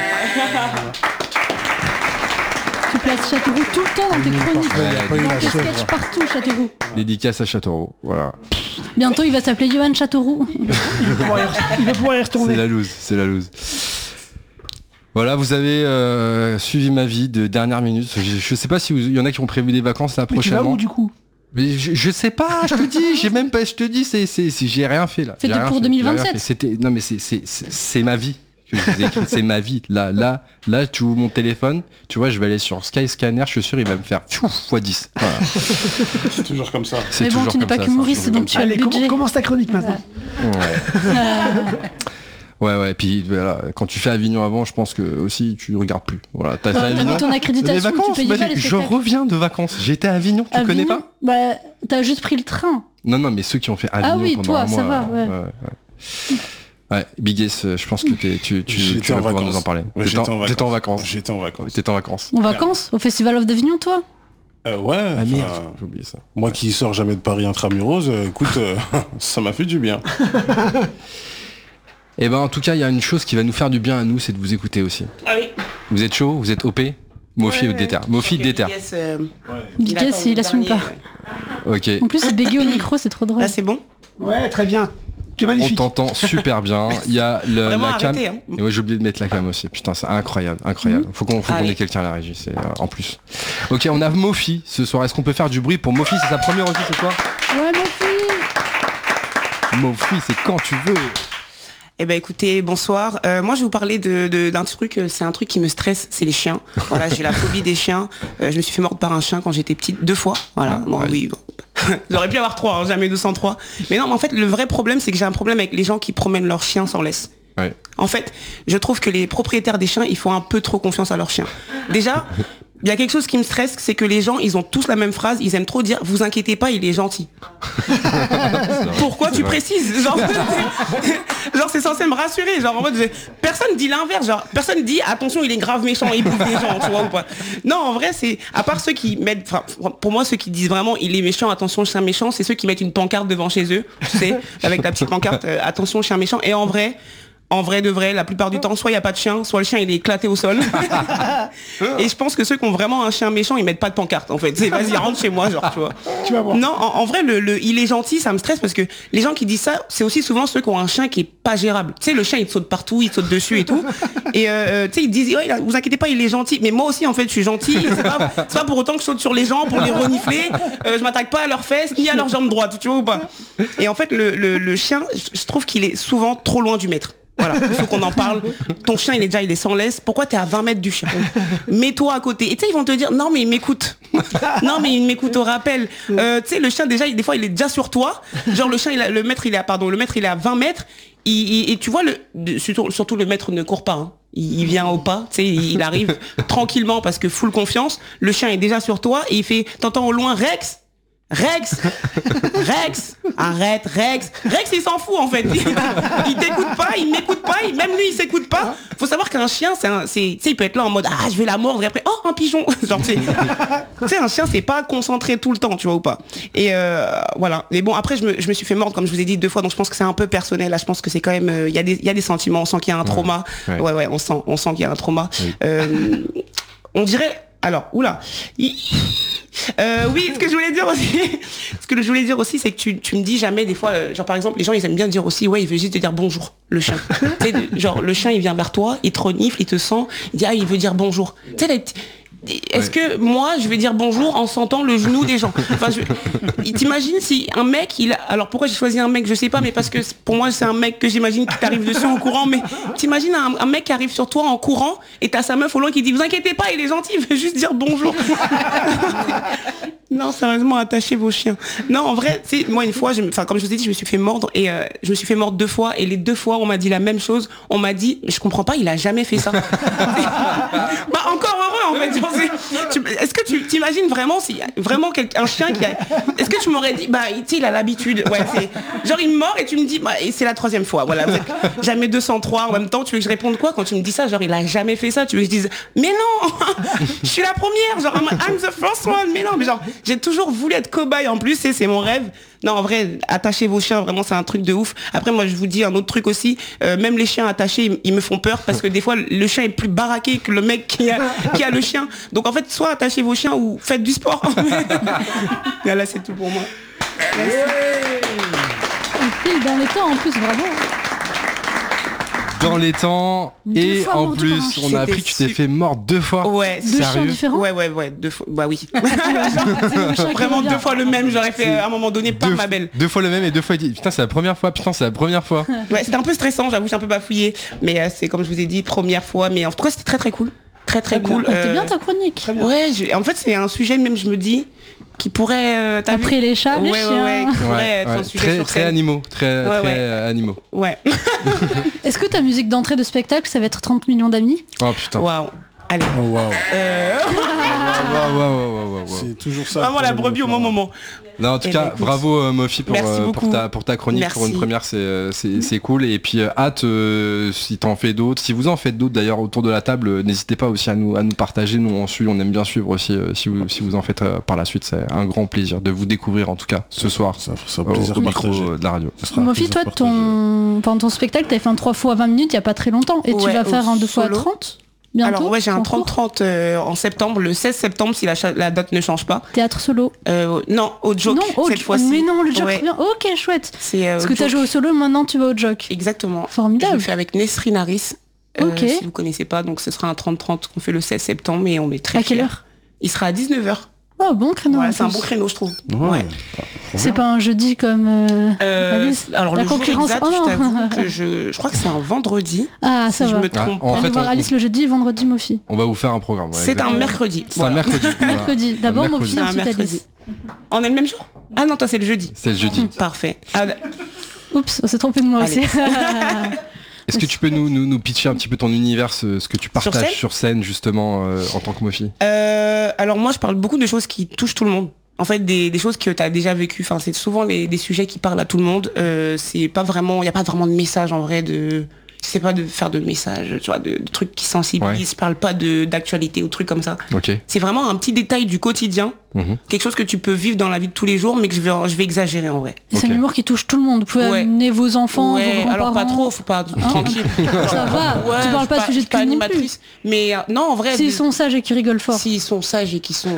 [SPEAKER 1] Tu places Châteauroux tout le temps dans tes chroniques. Dans tes sketchs partout, Châteauroux.
[SPEAKER 2] Dédicace à Châteauroux, voilà.
[SPEAKER 1] Bientôt, il va s'appeler Johan Châteauroux.
[SPEAKER 6] Il va pouvoir y retourner.
[SPEAKER 2] C'est la loose. Voilà, vous avez suivi ma vie de dernière minute. Je sais pas si il y en a qui ont prévu des vacances là prochainement.
[SPEAKER 6] Tu vas où du coup?
[SPEAKER 2] Mais je sais pas, je te dis, j'ai même pas, je te dis, j'ai rien fait là.
[SPEAKER 1] C'était pour 2027.
[SPEAKER 2] Non mais c'est ma vie. Que je vous ai écrit, c'est ma vie. Là, tu ouvres mon téléphone, tu vois, je vais aller sur Skyscanner, je suis sûr, il va me faire x10. Voilà.
[SPEAKER 4] C'est toujours comme ça.
[SPEAKER 1] Mais bon, tu n'es pas qu'humoriste, donc tu as le budget.
[SPEAKER 6] Commence ta chronique maintenant.
[SPEAKER 2] Ouais, puis voilà, quand tu fais Avignon avant, je pense que aussi tu regardes plus. Voilà, t'as fait Avignon.
[SPEAKER 1] Ton accréditation,
[SPEAKER 2] les vacances,
[SPEAKER 1] tu payes pas les
[SPEAKER 2] je
[SPEAKER 1] spectacles.
[SPEAKER 2] reviens de vacances. J'étais à Avignon, tu connais pas?
[SPEAKER 1] Bah, t'as juste pris le train.
[SPEAKER 2] Non, mais ceux qui ont fait Avignon pendant un mois.
[SPEAKER 1] Ça va, ouais.
[SPEAKER 2] Ouais, Big S, je pense que tu vas pouvoir nous en parler.
[SPEAKER 4] Ouais,
[SPEAKER 2] T'étais en vacances.
[SPEAKER 4] J'étais en vacances.
[SPEAKER 2] T'étais en vacances.
[SPEAKER 1] En vacances? Au Festival of d'Avignon, toi?
[SPEAKER 4] Ouais.
[SPEAKER 2] Ah merde, j'ai oublié ça.
[SPEAKER 4] Moi qui sors jamais de Paris intramuros, écoute, ça m'a fait du bien.
[SPEAKER 2] Et ben en tout cas, il y a une chose qui va nous faire du bien à nous, c'est de vous écouter aussi.
[SPEAKER 5] Ah oui.
[SPEAKER 2] Vous êtes chaud? Vous êtes OP? Mofi ou déter? Mofi déter.
[SPEAKER 1] Big S, il assume pas.
[SPEAKER 2] Ok.
[SPEAKER 1] En plus, c'est bégué au micro, c'est trop drôle.
[SPEAKER 5] Là, c'est bon.
[SPEAKER 6] Ouais, très bien. Tu es
[SPEAKER 2] On
[SPEAKER 6] magnifique.
[SPEAKER 2] t'entend super bien. Il y a
[SPEAKER 5] Vraiment
[SPEAKER 2] la cam.
[SPEAKER 5] arrêtez, hein.
[SPEAKER 2] Et ouais, j'ai oublié de mettre la cam aussi. Putain, c'est incroyable. Faut qu'on ait quelqu'un à la régie, c'est en plus. Ok, on a Mofi ce soir. Est-ce qu'on peut faire du bruit pour Mofi? C'est sa première aussi ce soir.
[SPEAKER 1] Ouais, Mofi.
[SPEAKER 2] Mofi, c'est quand tu veux.
[SPEAKER 5] Eh ben écoutez, bonsoir. Moi je vais vous parler d'un truc, c'est un truc qui me stresse, c'est les chiens. Voilà, j'ai la phobie des chiens. Je me suis fait mordre par un chien quand j'étais petite, 2 fois. Voilà. Bon, oui. Bon. J'aurais pu avoir 3, jamais 203. Mais non, mais en fait le vrai problème c'est que j'ai un problème avec les gens qui promènent leurs chiens sans laisse.
[SPEAKER 2] Ouais.
[SPEAKER 5] En fait, je trouve que les propriétaires des chiens, ils font un peu trop confiance à leurs chiens. Déjà, il y a quelque chose qui me stresse, c'est que les gens, ils ont tous la même phrase, ils aiment trop dire « vous inquiétez pas, il est gentil ». Pourquoi tu précises? Genre c'est censé me rassurer, genre en mode personne dit l'inverse, genre personne dit attention il est grave méchant, il bouffe des gens, tu vois ou pas. Non, en vrai c'est, à part ceux qui mettent, enfin pour moi ceux qui disent vraiment il est méchant, attention chien méchant, c'est ceux qui mettent une pancarte devant chez eux, tu sais, avec la petite pancarte attention chien méchant. Et en vrai de vrai, la plupart du temps, soit il n'y a pas de chien, soit le chien il est éclaté au sol. Et je pense que ceux qui ont vraiment un chien méchant, ils mettent pas de pancarte en fait. C'est vas-y, rentre chez moi, genre tu vois.
[SPEAKER 6] Tu vas voir.
[SPEAKER 5] Non, en vrai, le il est gentil, ça me stresse parce que les gens qui disent ça, c'est aussi souvent ceux qui ont un chien qui est pas gérable. Tu sais, le chien il te saute partout, il te saute dessus et tout. Et tu sais, ils disent, ouais, vous inquiétez pas, il est gentil. Mais moi aussi, en fait, je suis gentil. C'est pas pour autant que je saute sur les gens pour les renifler. Je m'attaque pas à leurs fesses ni à leurs jambes droites, tu vois ou pas. Et en fait, le chien, je trouve qu'il est souvent trop loin du maître. Voilà, il faut qu'on en parle. Ton chien, il est sans laisse. Pourquoi t'es à 20 mètres du chien? Mets-toi à côté. Et tu sais, ils vont te dire, non, mais il m'écoute. Non, mais il m'écoute au rappel. Tu sais, le chien, déjà, des fois, il est déjà sur toi. Genre, le maître, il est à 20 mètres. Et tu vois, surtout le maître ne court pas. Hein. Il vient au pas, tu sais, il arrive tranquillement parce que full confiance. Le chien est déjà sur toi et il fait, t'entends au loin, Rex, arrête, Rex, il s'en fout en fait. Il t'écoute pas, il m'écoute pas, même lui il s'écoute pas. Faut savoir qu'un chien, il peut être là en mode je vais la mordre et après un pigeon. Genre tu sais, un chien c'est pas concentré tout le temps, tu vois ou pas. Et voilà. Mais bon après je me suis fait mordre comme je vous ai dit 2 fois, donc je pense que c'est un peu personnel. Là je pense que c'est quand même il y a des sentiments, on sent qu'il y a un trauma. Ouais, on sent qu'il y a un trauma. Oui. On dirait alors oula. Oui, ce que je voulais dire aussi, c'est que tu me dis jamais des fois, genre par exemple, les gens ils aiment bien dire aussi, ouais, il veut juste te dire bonjour, le chien. Tu sais, genre le chien il vient vers toi, il te renifle, il te sent, il dit il veut dire bonjour. Tu sais, Est-ce que moi, je vais dire bonjour en sentant le genou des gens? Enfin, t'imagines si un mec, alors pourquoi j'ai choisi un mec, je sais pas, mais parce que pour moi, c'est un mec que j'imagine qui t'arrive dessus en courant, mais t'imagines un mec qui arrive sur toi en courant et t'as sa meuf au loin qui dit, vous inquiétez pas, il est gentil, il veut juste dire bonjour. Non, sérieusement, attachez vos chiens. Non, en vrai, moi une fois, comme je vous ai dit, je me suis fait mordre et je me suis fait mordre 2 fois et les 2 fois, on m'a dit la même chose. On m'a dit, je comprends pas, il a jamais fait ça. Bah encore heureux en fait. Est-ce que tu t'imagines vraiment si vraiment un chien qui a... Est-ce que tu m'aurais dit, bah tu sais, il a l'habitude. Ouais, c'est genre il me mord et tu me dis, bah et c'est la 3e fois. Voilà, jamais 203 en même temps. Tu veux que je réponde quoi quand tu me dis ça? Genre il a jamais fait ça. Tu veux que je dise, mais non, je suis la première. Genre I'm the first one. Mais non, mais genre j'ai toujours voulu être cobaye en plus, c'est mon rêve. Non, en vrai, attachez vos chiens, vraiment, c'est un truc de ouf. Après, moi, je vous dis un autre truc aussi. Même les chiens attachés, ils me font peur parce que des fois, le chien est plus baraqué que le mec qui a le chien. Donc, en fait, soit attachez vos chiens ou faites du sport. Et là, c'est tout pour moi.
[SPEAKER 1] Il file dans les temps, en plus, bravo.
[SPEAKER 2] Dans les temps, et
[SPEAKER 1] fois
[SPEAKER 2] en
[SPEAKER 1] mort
[SPEAKER 2] plus,
[SPEAKER 1] devant un
[SPEAKER 2] on a appris que tu t'es fait mordre 2 fois.
[SPEAKER 5] Ouais.
[SPEAKER 1] 2 chiens
[SPEAKER 2] Sérieux?
[SPEAKER 1] différents.
[SPEAKER 5] Ouais, 2 fois. Bah oui. Vraiment 2 fois le même, j'aurais fait à un moment donné, pas ma belle.
[SPEAKER 2] 2 fois le même et 2 fois il dit putain c'est la première fois,
[SPEAKER 5] Ouais, c'était un peu stressant, j'avoue, j'ai un peu bafouillé. Mais c'est comme je vous ai dit, première fois. Mais en tout cas, c'était très cool. Très cool.
[SPEAKER 1] C'était bien ta chronique.
[SPEAKER 5] Ouais, en fait, c'est un sujet, même, je me dis, qui pourrait...
[SPEAKER 1] Après les chats, les
[SPEAKER 5] ouais,
[SPEAKER 1] chiens.
[SPEAKER 5] qui pourrait être un sujet sur
[SPEAKER 2] très
[SPEAKER 5] scène.
[SPEAKER 2] animaux, très animaux.
[SPEAKER 5] Ouais.
[SPEAKER 1] Est-ce que ta musique d'entrée de spectacle, ça va être 30 millions d'amis?
[SPEAKER 2] Oh putain.
[SPEAKER 5] Waouh. Allez.
[SPEAKER 4] Oh waouh.
[SPEAKER 2] Wow.
[SPEAKER 4] C'est toujours ça.
[SPEAKER 5] Vraiment la brebis au bon moment.
[SPEAKER 2] Non, en tout cas,
[SPEAKER 5] écoute,
[SPEAKER 2] bravo Mofi
[SPEAKER 5] merci
[SPEAKER 2] pour ta chronique.
[SPEAKER 5] Merci.
[SPEAKER 2] Pour une première, c'est cool. Et puis hâte, si t'en fais d'autres, si vous en faites d'autres d'ailleurs autour de la table, n'hésitez pas aussi à nous partager. Nous on aime bien suivre aussi si vous en faites par la suite. C'est un grand plaisir de vous découvrir en tout cas ce soir
[SPEAKER 4] Ça plaisir
[SPEAKER 2] au
[SPEAKER 4] de
[SPEAKER 2] micro
[SPEAKER 4] partager.
[SPEAKER 2] de la radio.
[SPEAKER 1] Mofi, toi, ton spectacle, t'avais fait un 3 fois 20 minutes il y a pas très longtemps. Et tu
[SPEAKER 5] Ouais,
[SPEAKER 1] vas faire un 2 fois
[SPEAKER 5] solo.
[SPEAKER 1] 30 bientôt?
[SPEAKER 5] Alors ouais, j'ai un
[SPEAKER 1] en cours
[SPEAKER 5] 30-30 en septembre, le 16 septembre si la date ne change pas.
[SPEAKER 1] Théâtre solo.
[SPEAKER 5] Non, au joke
[SPEAKER 1] Non,
[SPEAKER 5] cette fois-ci.
[SPEAKER 1] mais non, le joke
[SPEAKER 5] Ouais.
[SPEAKER 1] revient. Ok, chouette.
[SPEAKER 5] C'est
[SPEAKER 1] Parce
[SPEAKER 5] au
[SPEAKER 1] que t'as
[SPEAKER 5] joke.
[SPEAKER 1] joué au solo, maintenant tu vas au joke.
[SPEAKER 5] Exactement.
[SPEAKER 1] Formidable.
[SPEAKER 5] Je le fais avec Nesrine Harris.
[SPEAKER 1] Ok.
[SPEAKER 5] Si vous connaissez pas, donc ce sera un 30-30 qu'on fait le 16 septembre et on est très
[SPEAKER 1] À quelle
[SPEAKER 5] fiers.
[SPEAKER 1] heure?
[SPEAKER 5] Il sera à 19h.
[SPEAKER 1] Oh, bon créneau.
[SPEAKER 5] Ouais,
[SPEAKER 1] en
[SPEAKER 5] c'est un
[SPEAKER 1] plus.
[SPEAKER 5] bon créneau, je trouve.
[SPEAKER 4] Ouais.
[SPEAKER 1] C'est pas un jeudi comme... Alice.
[SPEAKER 5] Alors
[SPEAKER 1] La
[SPEAKER 5] le jour
[SPEAKER 1] concurrence.
[SPEAKER 5] exact,
[SPEAKER 1] Oh non.
[SPEAKER 5] je t'avoue que je crois que c'est un vendredi.
[SPEAKER 1] Ah, ça
[SPEAKER 5] si je
[SPEAKER 1] va.
[SPEAKER 5] me trompe
[SPEAKER 2] en
[SPEAKER 5] pas.
[SPEAKER 2] fait,
[SPEAKER 1] On va voir Alice le jeudi et vendredi Mofi.
[SPEAKER 2] On va vous faire un programme. ouais,
[SPEAKER 5] C'est un
[SPEAKER 2] exactement.
[SPEAKER 5] mercredi.
[SPEAKER 2] C'est un mercredi. voilà.
[SPEAKER 1] Mercredi. D'abord
[SPEAKER 2] Un mercredi.
[SPEAKER 1] Mofi,
[SPEAKER 5] C'est un
[SPEAKER 1] ensuite
[SPEAKER 5] mercredi.
[SPEAKER 1] Alice.
[SPEAKER 5] On est le même jour? Ah non, toi c'est le jeudi.
[SPEAKER 2] C'est le jeudi.
[SPEAKER 5] Parfait. Ah,
[SPEAKER 1] Oups, on s'est trompé de moi
[SPEAKER 5] Allez.
[SPEAKER 1] aussi.
[SPEAKER 2] Est-ce que tu peux nous pitcher un petit peu ton univers, ce que tu partages
[SPEAKER 5] scène
[SPEAKER 2] sur scène justement en tant que Mofi?
[SPEAKER 5] alors moi je parle beaucoup de choses qui touchent tout le monde. En fait des choses que tu as déjà vécues. Enfin c'est souvent des sujets qui parlent à tout le monde. C'est pas vraiment, il y a pas vraiment de message en vrai de. C'est pas de faire de messages, tu vois, de trucs qui sensibilisent.
[SPEAKER 2] Ouais.
[SPEAKER 5] Je parle pas d'actualité ou trucs comme ça.
[SPEAKER 2] Ok.
[SPEAKER 5] C'est vraiment un petit détail du quotidien,
[SPEAKER 2] Mhm.
[SPEAKER 5] quelque chose que tu peux vivre dans la vie de tous les jours, mais que je vais exagérer en vrai.
[SPEAKER 1] C'est
[SPEAKER 2] Ok.
[SPEAKER 1] un humour qui touche tout le monde. Vous pouvez
[SPEAKER 5] Ouais.
[SPEAKER 1] amener vos enfants, vos
[SPEAKER 5] Ouais,
[SPEAKER 1] grands-parents.
[SPEAKER 5] alors pas trop, faut pas tranquille.
[SPEAKER 1] Ça va,
[SPEAKER 5] Ouais,
[SPEAKER 1] tu parles pas de sujet de
[SPEAKER 5] je suis pas
[SPEAKER 1] cul non plus.
[SPEAKER 5] animatrice, mais non en vrai.
[SPEAKER 1] S'ils sont sages et qui rigolent fort.
[SPEAKER 5] S'ils sont sages et qui sont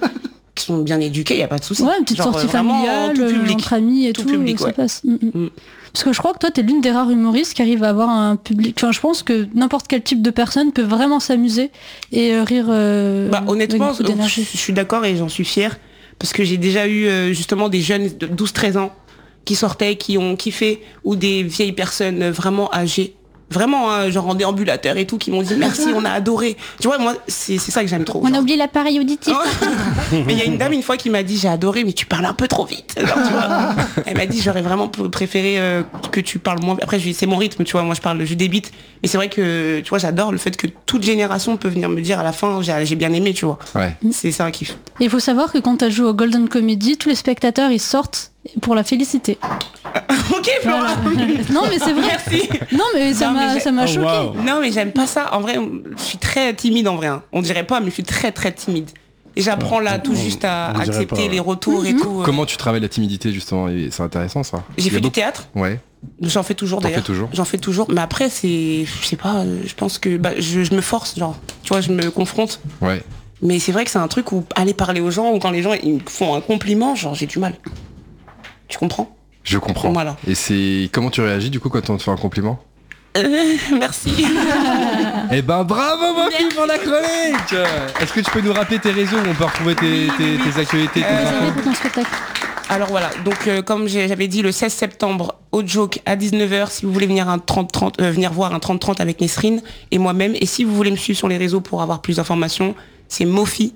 [SPEAKER 5] bien éduqués, il y a pas de souci.
[SPEAKER 1] Ouais, une petite
[SPEAKER 5] Genre,
[SPEAKER 1] sortie
[SPEAKER 5] vraiment,
[SPEAKER 1] familiale,
[SPEAKER 5] tout public.
[SPEAKER 1] entre amis et
[SPEAKER 5] Tout
[SPEAKER 1] tout,
[SPEAKER 5] public,
[SPEAKER 1] ça
[SPEAKER 5] ouais.
[SPEAKER 1] passe.
[SPEAKER 5] Mm.
[SPEAKER 1] Parce que je crois que toi, t'es l'une des rares humoristes qui arrive à avoir un public. Enfin, je pense que n'importe quel type de personne peut vraiment s'amuser et rire.
[SPEAKER 5] Bah, honnêtement,
[SPEAKER 1] avec beaucoup d'énergie.
[SPEAKER 5] je suis d'accord et j'en suis fière parce que j'ai déjà eu justement des jeunes de 12-13 ans qui sortaient, qui ont kiffé, ou des vieilles personnes vraiment âgées. Vraiment, hein, genre en déambulateur et tout, qui m'ont dit merci, on a adoré. Tu vois, moi, c'est ça que j'aime trop.
[SPEAKER 1] On a
[SPEAKER 5] genre.
[SPEAKER 1] oublié l'appareil auditif.
[SPEAKER 5] Mais il y a une dame une fois qui m'a dit j'ai adoré, mais tu parles un peu trop vite. Genre, tu vois. Elle m'a dit j'aurais vraiment préféré que tu parles moins. Après c'est mon rythme, tu vois, moi je débite. Mais c'est vrai que tu vois, j'adore le fait que toute génération peut venir me dire à la fin j'ai bien aimé, tu vois.
[SPEAKER 2] Ouais.
[SPEAKER 5] C'est ça un kiff.
[SPEAKER 1] Et il faut savoir que quand t'as joué au Golden Comedy, tous les spectateurs ils sortent pour la féliciter.
[SPEAKER 5] Ok, Flora.
[SPEAKER 1] Voilà. Non mais c'est vrai.
[SPEAKER 5] Merci.
[SPEAKER 1] Non mais ça
[SPEAKER 5] Non, mais
[SPEAKER 1] m'a
[SPEAKER 4] Oh,
[SPEAKER 1] choqué.
[SPEAKER 4] wow.
[SPEAKER 5] Non mais j'aime pas ça. En vrai, je suis très timide en vrai. Hein. On dirait pas, mais je suis très très timide. Et j'apprends là tout juste à
[SPEAKER 4] on dirait
[SPEAKER 5] accepter
[SPEAKER 4] pas.
[SPEAKER 5] les retours et tout.
[SPEAKER 2] Comment tu travailles la timidité justement? Et c'est intéressant ça.
[SPEAKER 5] J'ai
[SPEAKER 2] Il y a
[SPEAKER 5] fait du
[SPEAKER 2] beaucoup-
[SPEAKER 5] théâtre.
[SPEAKER 2] Ouais.
[SPEAKER 5] J'en fais toujours
[SPEAKER 2] T'en
[SPEAKER 5] d'ailleurs.
[SPEAKER 2] fais toujours
[SPEAKER 5] J'en fais toujours. Mais après c'est, je sais pas. Je pense que je me force, genre. Tu vois, je me confronte.
[SPEAKER 2] Ouais.
[SPEAKER 5] Mais c'est vrai que c'est un truc où aller parler aux gens ou quand les gens ils me font un compliment, genre j'ai du mal. Tu comprends?
[SPEAKER 2] Je comprends.
[SPEAKER 5] Voilà.
[SPEAKER 2] Et c'est comment tu réagis du coup quand on te fait un compliment?
[SPEAKER 5] Merci.
[SPEAKER 2] Eh ben bravo Mofi pour la chronique. Est-ce que tu peux nous rappeler tes réseaux où on peut retrouver tes actualités, tes infos
[SPEAKER 1] Pour ton spectacle.
[SPEAKER 5] Alors voilà, donc comme j'avais dit, le 16 septembre, au Joke à 19h, si vous voulez venir venir voir un 30-30 avec Nesrine et moi-même. Et si vous voulez me suivre sur les réseaux pour avoir plus d'informations, c'est Mofi,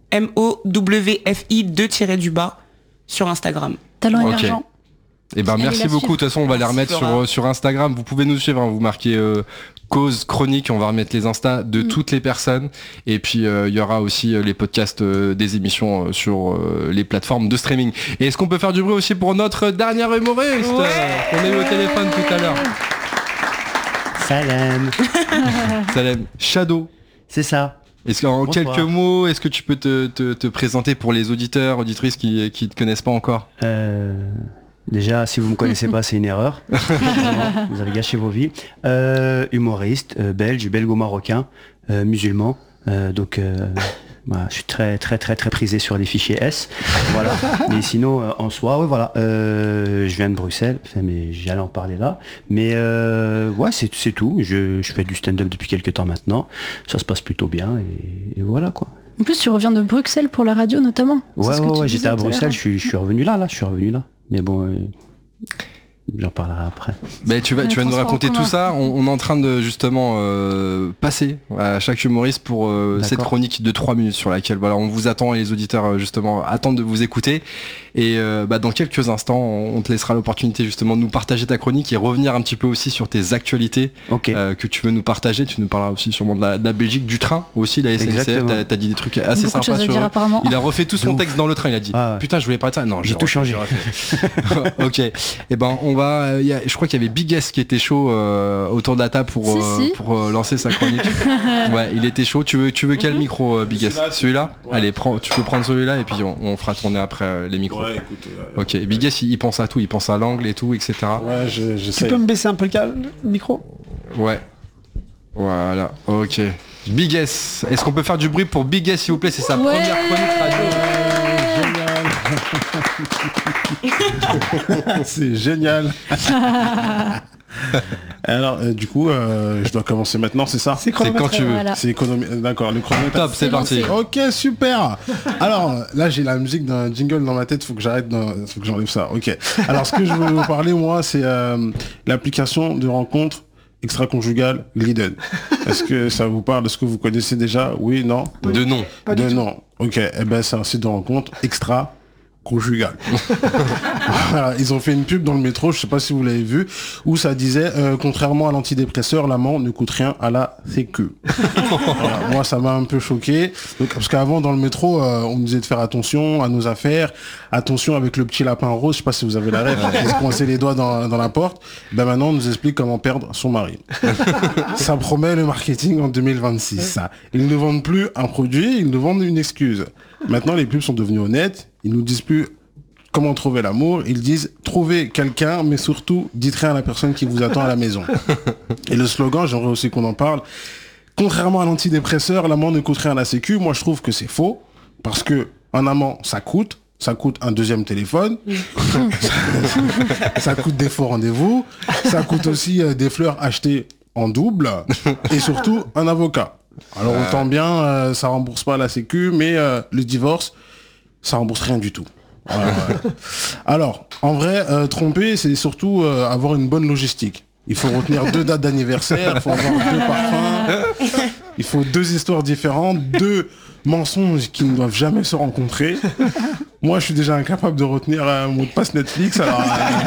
[SPEAKER 5] MOWFI 2-du-bas sur Instagram.
[SPEAKER 1] Talent
[SPEAKER 2] Ok.
[SPEAKER 1] émergent.
[SPEAKER 2] Eh ben
[SPEAKER 1] Allez
[SPEAKER 2] merci
[SPEAKER 1] la
[SPEAKER 2] beaucoup. De toute façon, on va les remettre sur Instagram. Vous pouvez nous suivre. Vous marquez cause chronique. On va remettre les Insta de toutes les personnes. Et puis il y aura aussi les podcasts des émissions sur les plateformes de streaming. Et est-ce qu'on peut faire du bruit aussi pour notre dernier humoriste qu'on a eu au téléphone tout à l'heure?
[SPEAKER 8] Salam.
[SPEAKER 2] Salam. Shadow.
[SPEAKER 8] C'est ça.
[SPEAKER 2] Est-ce qu'en
[SPEAKER 8] Bonsoir.
[SPEAKER 2] quelques mots, est-ce que tu peux te présenter pour les auditeurs, auditrices qui te connaissent pas encore?
[SPEAKER 8] Déjà, si vous me connaissez pas, c'est une erreur. Vraiment, vous avez gâché vos vies. Humoriste, belgo-marocain, musulman. Donc, voilà, je suis très prisé sur les fichiers S. Voilà. Mais sinon, en soi, ouais, voilà. Je viens de Bruxelles, mais j'allais en parler là. Mais ouais, c'est tout. Je fais du stand-up depuis quelques temps maintenant. Ça se passe plutôt bien et voilà quoi.
[SPEAKER 1] En plus, tu reviens de Bruxelles pour la radio notamment. C'est
[SPEAKER 8] Ouais,
[SPEAKER 1] ce que tu
[SPEAKER 8] ouais,
[SPEAKER 1] disais
[SPEAKER 8] j'étais à
[SPEAKER 1] tout l'heure.
[SPEAKER 8] Bruxelles, je suis revenu là. Mais bon, j'en parlerai après.
[SPEAKER 2] Ben, tu vas nous
[SPEAKER 1] transports en
[SPEAKER 2] raconter
[SPEAKER 1] commun.
[SPEAKER 2] tout ça. On est en train de justement passer à chaque humoriste pour cette chronique de 3 minutes sur laquelle voilà, on vous attend et les auditeurs justement attendent de vous écouter. Et dans quelques instants, on te laissera l'opportunité justement de nous partager ta chronique et revenir un petit peu aussi sur tes actualités que tu veux nous partager. Tu nous parleras aussi sûrement de la Belgique, du train aussi, la SNCF.
[SPEAKER 8] Exactement.
[SPEAKER 2] T'as dit des trucs assez
[SPEAKER 1] Beaucoup de
[SPEAKER 2] sympas
[SPEAKER 1] choses à
[SPEAKER 2] sur
[SPEAKER 1] dire,
[SPEAKER 2] eux.
[SPEAKER 1] apparemment.
[SPEAKER 2] Il a refait tout son texte dans le train. Il a dit
[SPEAKER 8] Ah ouais.
[SPEAKER 2] putain, je voulais pas de ça. Non,
[SPEAKER 8] J'ai tout changé.
[SPEAKER 2] Ok. Et ben on va. Je crois qu'il y avait Big S qui était chaud autour de la table pour
[SPEAKER 1] Si.
[SPEAKER 2] pour lancer sa chronique. Ouais, il était chaud. Tu veux quel micro, Big S? Celui-là.
[SPEAKER 4] Ouais.
[SPEAKER 2] Allez, tu peux prendre celui-là et puis on fera tourner après les micros.
[SPEAKER 4] Ouais, écoute.
[SPEAKER 2] Ok. Big S, il pense à tout. Il pense à l'angle et tout, etc.
[SPEAKER 4] Ouais,
[SPEAKER 6] Tu
[SPEAKER 4] j'essaie.
[SPEAKER 6] peux me baisser un peu le micro?
[SPEAKER 2] Ouais. Voilà. Ok. Big S. Est-ce qu'on peut faire du bruit pour Big S, s'il vous plaît? C'est sa
[SPEAKER 1] Ouais.
[SPEAKER 2] première chronique radio.
[SPEAKER 4] C'est génial. Alors, du coup, je dois commencer maintenant, c'est ça?
[SPEAKER 6] C'est
[SPEAKER 2] C'est quand tu veux.
[SPEAKER 1] Voilà.
[SPEAKER 4] C'est économie. D'accord, le chronomètre.
[SPEAKER 2] Top, c'est parti.
[SPEAKER 4] Ok, super. Alors, là, j'ai la musique d'un jingle dans ma tête, faut que j'enlève ça. Ok. Alors, ce que je veux vous parler, moi, c'est l'application de rencontre extra-conjugale Glidden. Est-ce que ça vous parle? Est-ce que vous connaissez déjà? Oui, non?
[SPEAKER 2] De nom.
[SPEAKER 4] De non. Ok. Eh ben, c'est un site de rencontre extra-conjugale. Voilà, ils ont fait une pub dans le métro, je sais pas si vous l'avez vu, où ça disait contrairement à l'antidépresseur, l'amant ne coûte rien à la sécu. Voilà, moi ça m'a un peu choqué. Donc, parce qu'avant dans le métro, on nous disait de faire attention à nos affaires, attention avec le petit lapin rose, je sais pas si vous avez la rêve, qui se coinçait les doigts dans la porte. Ben maintenant on nous explique comment perdre son mari. Ça promet le marketing en 2026. Ça. Ils ne vendent plus un produit, ils nous vendent une excuse. Maintenant les pubs sont devenus honnêtes, ils nous disent plus comment trouver l'amour, ils disent trouvez quelqu'un, mais surtout dites rien à la personne qui vous attend à la maison. Et le slogan, j'aimerais aussi qu'on en parle, contrairement à l'antidépresseur, l'amant ne coûte rien à la sécu. Moi je trouve que c'est faux, parce que un amant ça coûte un deuxième téléphone, ça coûte des faux rendez-vous, ça coûte aussi des fleurs achetées en double, et surtout un avocat. Alors on entend bien, ça rembourse pas la sécu, mais le divorce, ça rembourse rien du tout. Voilà. Alors, en vrai, tromper, c'est surtout avoir une bonne logistique. Il faut retenir 2 dates d'anniversaire, il faut avoir 2 parfums, il faut 2 histoires différentes, 2 mensonges qui ne doivent jamais se rencontrer. Moi, je suis déjà incapable de retenir un mot de passe Netflix, alors...